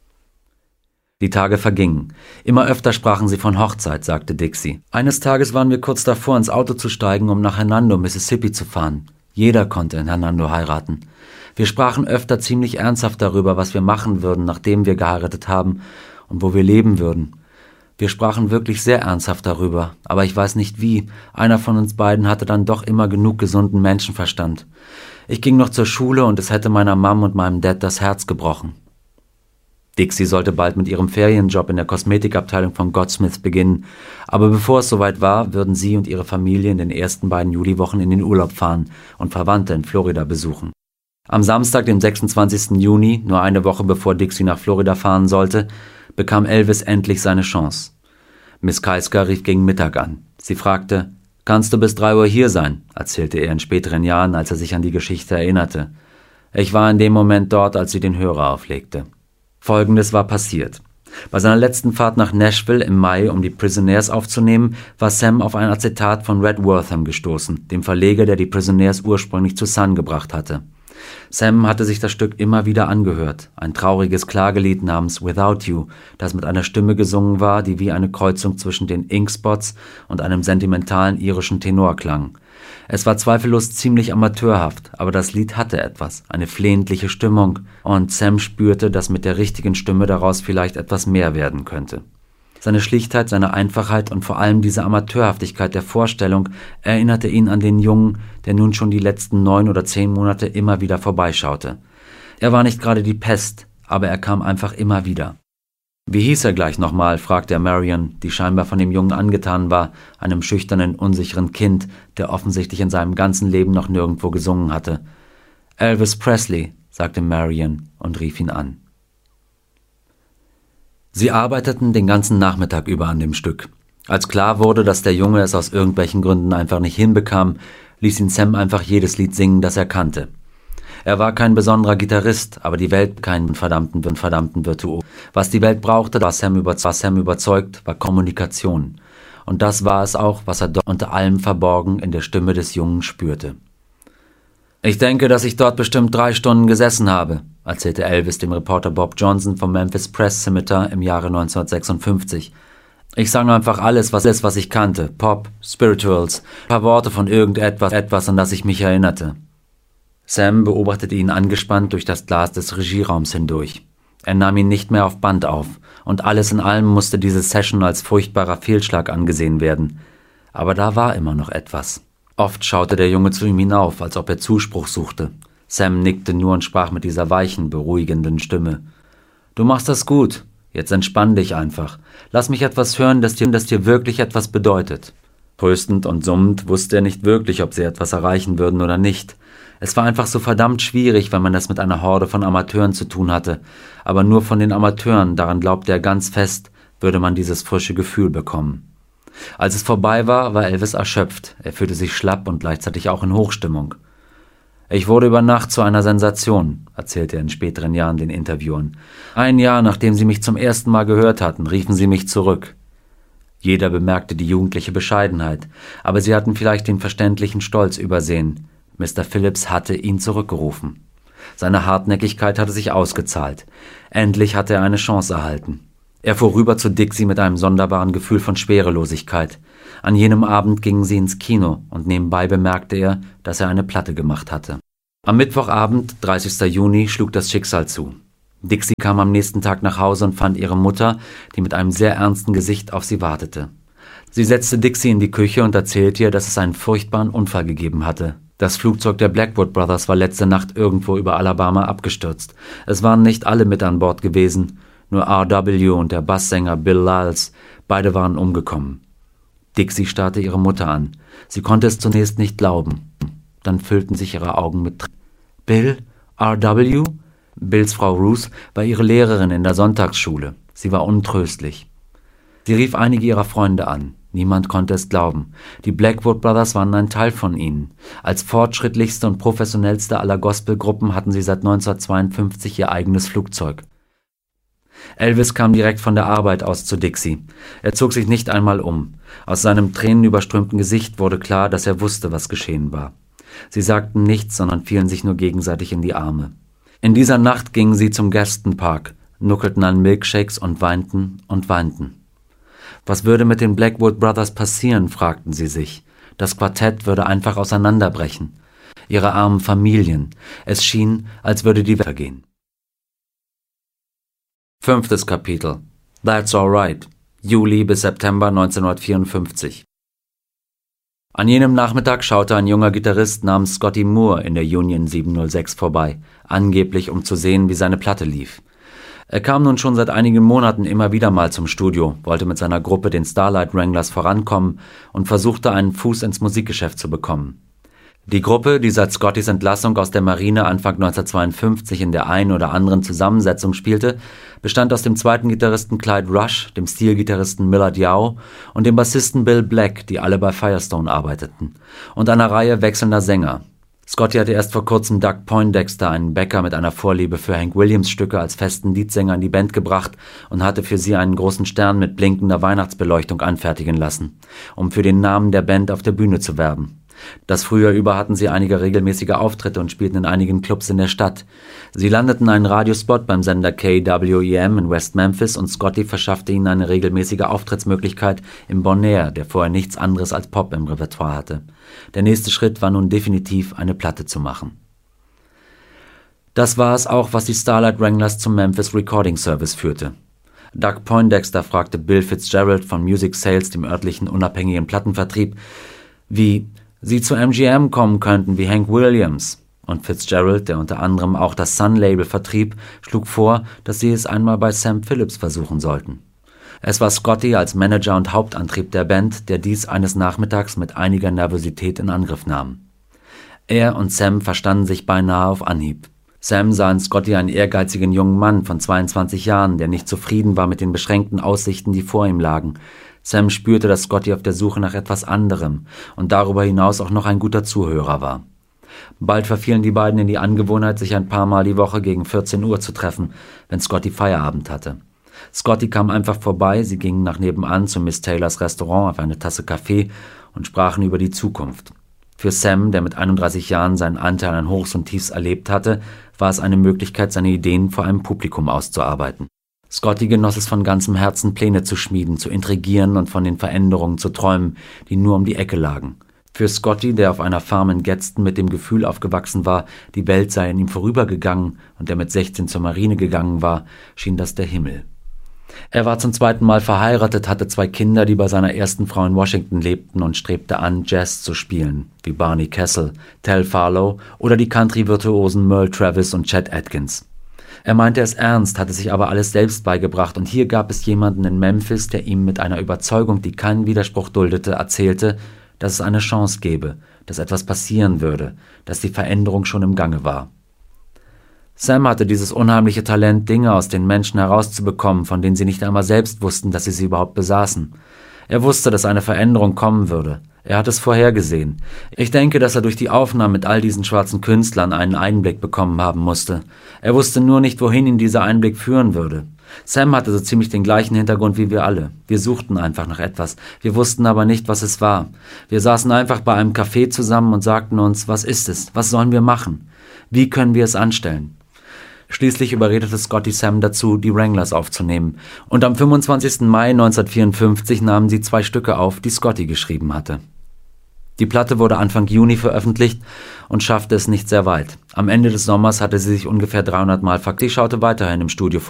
Die Tage vergingen. Immer öfter sprachen sie von Hochzeit, sagte Dixie. Eines Tages waren wir kurz davor, ins Auto zu steigen, um nach Hernando, Mississippi zu fahren. Jeder konnte in Hernando heiraten. Wir sprachen öfter ziemlich ernsthaft darüber, was wir machen würden, nachdem wir geheiratet haben und wo wir leben würden. Wir sprachen wirklich sehr ernsthaft darüber, aber ich weiß nicht wie. Einer von uns beiden hatte dann doch immer genug gesunden Menschenverstand. Ich ging noch zur Schule und es hätte meiner Mom und meinem Dad das Herz gebrochen. Dixie sollte bald mit ihrem Ferienjob in der Kosmetikabteilung von Godsmith beginnen, aber bevor es soweit war, würden sie und ihre Familie in den ersten beiden Juliwochen in den Urlaub fahren und Verwandte in Florida besuchen. Am Samstag, dem 26. Juni, nur eine Woche bevor Dixie nach Florida fahren sollte, bekam Elvis endlich seine Chance. Miss Keiska rief gegen Mittag an. Sie fragte, »Kannst du bis 3 Uhr hier sein?« erzählte er in späteren Jahren, als er sich an die Geschichte erinnerte. Ich war in dem Moment dort, als sie den Hörer auflegte. Folgendes war passiert. Bei seiner letzten Fahrt nach Nashville im Mai, um die Prisoners aufzunehmen, war Sam auf ein Acetat von Red Wortham gestoßen, dem Verleger, der die Prisoners ursprünglich zu Sun gebracht hatte. Sam hatte sich das Stück immer wieder angehört, ein trauriges Klagelied namens Without You, das mit einer Stimme gesungen war, die wie eine Kreuzung zwischen den Ink-Spots und einem sentimentalen irischen Tenor klang. Es war zweifellos ziemlich amateurhaft, aber das Lied hatte etwas, eine flehentliche Stimmung, und Sam spürte, dass mit der richtigen Stimme daraus vielleicht etwas mehr werden könnte. Seine Schlichtheit, seine Einfachheit und vor allem diese Amateurhaftigkeit der Vorstellung erinnerte ihn an den Jungen, der nun schon die letzten 9 oder 10 Monate immer wieder vorbeischaute. Er war nicht gerade die Pest, aber er kam einfach immer wieder. »Wie hieß er gleich nochmal?« fragte er Marion, die scheinbar von dem Jungen angetan war, einem schüchternen, unsicheren Kind, der offensichtlich in seinem ganzen Leben noch nirgendwo gesungen hatte. »Elvis Presley«, sagte Marion und rief ihn an. Sie arbeiteten den ganzen Nachmittag über an dem Stück. Als klar wurde, dass der Junge es aus irgendwelchen Gründen einfach nicht hinbekam, ließ ihn Sam einfach jedes Lied singen, das er kannte. Er war kein besonderer Gitarrist, aber die Welt keinen verdammten Virtuos. Was die Welt brauchte, war Sam überzeugt, war Kommunikation. Und das war es auch, was er dort unter allem verborgen in der Stimme des Jungen spürte. »Ich denke, dass ich dort bestimmt 3 Stunden gesessen habe«, erzählte Elvis dem Reporter Bob Johnson vom Memphis Press Scimitar im Jahre 1956. »Ich sang einfach alles, was ich kannte, Pop, Spirituals, paar Worte von etwas, an das ich mich erinnerte.« Sam beobachtete ihn angespannt durch das Glas des Regieraums hindurch. Er nahm ihn nicht mehr auf Band auf, und alles in allem musste diese Session als furchtbarer Fehlschlag angesehen werden. Aber da war immer noch etwas. Oft schaute der Junge zu ihm hinauf, als ob er Zuspruch suchte. Sam nickte nur und sprach mit dieser weichen, beruhigenden Stimme. »Du machst das gut. Jetzt entspann dich einfach. Lass mich etwas hören, das dir wirklich etwas bedeutet.« Tröstend und summend wusste er nicht wirklich, ob sie etwas erreichen würden oder nicht. Es war einfach so verdammt schwierig, wenn man es mit einer Horde von Amateuren zu tun hatte. Aber nur von den Amateuren, daran glaubte er ganz fest, würde man dieses frische Gefühl bekommen. Als es vorbei war, war Elvis erschöpft. Er fühlte sich schlapp und gleichzeitig auch in Hochstimmung. »Ich wurde über Nacht zu einer Sensation«, erzählte er in späteren Jahren den Interviewern. »Ein Jahr, nachdem sie mich zum ersten Mal gehört hatten, riefen sie mich zurück.« Jeder bemerkte die jugendliche Bescheidenheit, aber sie hatten vielleicht den verständlichen Stolz übersehen. Mr. Phillips hatte ihn zurückgerufen. Seine Hartnäckigkeit hatte sich ausgezahlt. Endlich hatte er eine Chance erhalten. Er fuhr rüber zu Dixie mit einem sonderbaren Gefühl von Schwerelosigkeit. An jenem Abend gingen sie ins Kino und nebenbei bemerkte er, dass er eine Platte gemacht hatte. Am Mittwochabend, 30. Juni, schlug das Schicksal zu. Dixie kam am nächsten Tag nach Hause und fand ihre Mutter, die mit einem sehr ernsten Gesicht auf sie wartete. Sie setzte Dixie in die Küche und erzählte ihr, dass es einen furchtbaren Unfall gegeben hatte. Das Flugzeug der Blackwood Brothers war letzte Nacht irgendwo über Alabama abgestürzt. Es waren nicht alle mit an Bord gewesen, nur R.W. und der Basssänger Bill Lyles. Beide waren umgekommen. Dixie starrte ihre Mutter an. Sie konnte es zunächst nicht glauben. Dann füllten sich ihre Augen mit Tränen. Bill? R.W.? Bills Frau Ruth war ihre Lehrerin in der Sonntagsschule. Sie war untröstlich. Sie rief einige ihrer Freunde an. Niemand konnte es glauben. Die Blackwood Brothers waren ein Teil von ihnen. Als fortschrittlichste und professionellste aller Gospelgruppen hatten sie seit 1952 ihr eigenes Flugzeug. Elvis kam direkt von der Arbeit aus zu Dixie. Er zog sich nicht einmal um. Aus seinem tränenüberströmten Gesicht wurde klar, dass er wusste, was geschehen war. Sie sagten nichts, sondern fielen sich nur gegenseitig in die Arme. In dieser Nacht gingen sie zum Gaston Park, nuckelten an Milkshakes und weinten und weinten. Was würde mit den Blackwood Brothers passieren, fragten sie sich. Das Quartett würde einfach auseinanderbrechen. Ihre armen Familien. Es schien, als würde die Welt vergehen. 5. Kapitel. That's Alright. Juli bis September 1954. An jenem Nachmittag schaute ein junger Gitarrist namens Scotty Moore in der Union 706 vorbei, angeblich um zu sehen, wie seine Platte lief. Er kam nun schon seit einigen Monaten immer wieder mal zum Studio, wollte mit seiner Gruppe, den Starlight Wranglers, vorankommen und versuchte, einen Fuß ins Musikgeschäft zu bekommen. Die Gruppe, die seit Scottys Entlassung aus der Marine Anfang 1952 in der einen oder anderen Zusammensetzung spielte, bestand aus dem zweiten Gitarristen Clyde Rush, dem Steel-Gitarristen Millard Yao und dem Bassisten Bill Black, die alle bei Firestone arbeiteten, und einer Reihe wechselnder Sänger. Scotty hatte erst vor kurzem Doug Poindexter, einen Bäcker mit einer Vorliebe für Hank Williams Stücke, als festen Leadsänger in die Band gebracht und hatte für sie einen großen Stern mit blinkender Weihnachtsbeleuchtung anfertigen lassen, um für den Namen der Band auf der Bühne zu werben. Das Frühjahr über hatten sie einige regelmäßige Auftritte und spielten in einigen Clubs in der Stadt. Sie landeten einen Radiospot beim Sender KWEM in West Memphis und Scotty verschaffte ihnen eine regelmäßige Auftrittsmöglichkeit im Bonaire, der vorher nichts anderes als Pop im Repertoire hatte. Der nächste Schritt war nun definitiv, eine Platte zu machen. Das war es auch, was die Starlight Wranglers zum Memphis Recording Service führte. Doug Poindexter fragte Bill Fitzgerald von Music Sales, dem örtlichen unabhängigen Plattenvertrieb, wie sie zu MGM kommen könnten wie Hank Williams. Und Fitzgerald, der unter anderem auch das Sun-Label vertrieb, schlug vor, dass sie es einmal bei Sam Phillips versuchen sollten. Es war Scotty als Manager und Hauptantrieb der Band, der dies eines Nachmittags mit einiger Nervosität in Angriff nahm. Er und Sam verstanden sich beinahe auf Anhieb. Sam sah in Scotty einen ehrgeizigen jungen Mann von 22 Jahren, der nicht zufrieden war mit den beschränkten Aussichten, die vor ihm lagen. Sam spürte, dass Scotty auf der Suche nach etwas anderem und darüber hinaus auch noch ein guter Zuhörer war. Bald verfielen die beiden in die Angewohnheit, sich ein paar Mal die Woche gegen 14 Uhr zu treffen, wenn Scotty Feierabend hatte. Scotty kam einfach vorbei, sie gingen nach nebenan zu Miss Taylors Restaurant auf eine Tasse Kaffee und sprachen über die Zukunft. Für Sam, der mit 31 Jahren seinen Anteil an Hochs und Tiefs erlebt hatte, war es eine Möglichkeit, seine Ideen vor einem Publikum auszuarbeiten. Scotty genoss es von ganzem Herzen, Pläne zu schmieden, zu intrigieren und von den Veränderungen zu träumen, die nur um die Ecke lagen. Für Scotty, der auf einer Farm in Gadsden mit dem Gefühl aufgewachsen war, die Welt sei an ihm vorübergegangen und der mit 16 zur Marine gegangen war, schien das der Himmel. Er war zum zweiten Mal verheiratet, hatte 2 Kinder, die bei seiner ersten Frau in Washington lebten und strebte an, Jazz zu spielen, wie Barney Kessel, Tel Farlow oder die Country-Virtuosen Merle Travis und Chet Atkins. Er meinte es ernst, hatte sich aber alles selbst beigebracht und hier gab es jemanden in Memphis, der ihm mit einer Überzeugung, die keinen Widerspruch duldete, erzählte, dass es eine Chance gäbe, dass etwas passieren würde, dass die Veränderung schon im Gange war. Sam hatte dieses unheimliche Talent, Dinge aus den Menschen herauszubekommen, von denen sie nicht einmal selbst wussten, dass sie überhaupt besaßen. Er wusste, dass eine Veränderung kommen würde. Er hat es vorhergesehen. Ich denke, dass er durch die Aufnahmen mit all diesen schwarzen Künstlern einen Einblick bekommen haben musste. Er wusste nur nicht, wohin ihn dieser Einblick führen würde. Sam hatte so ziemlich den gleichen Hintergrund wie wir alle. Wir suchten einfach nach etwas. Wir wussten aber nicht, was es war. Wir saßen einfach bei einem Café zusammen und sagten uns, was ist es? Was sollen wir machen? Wie können wir es anstellen? Schließlich überredete Scotty Sam dazu, die Wranglers aufzunehmen. Und am 25. Mai 1954 nahmen sie 2 Stücke auf, die Scotty geschrieben hatte. Die Platte wurde Anfang Juni veröffentlicht und schaffte es nicht sehr weit. Am Ende des Sommers hatte sie sich ungefähr 300 Mal verkauft. Sie schaute weiterhin im Studio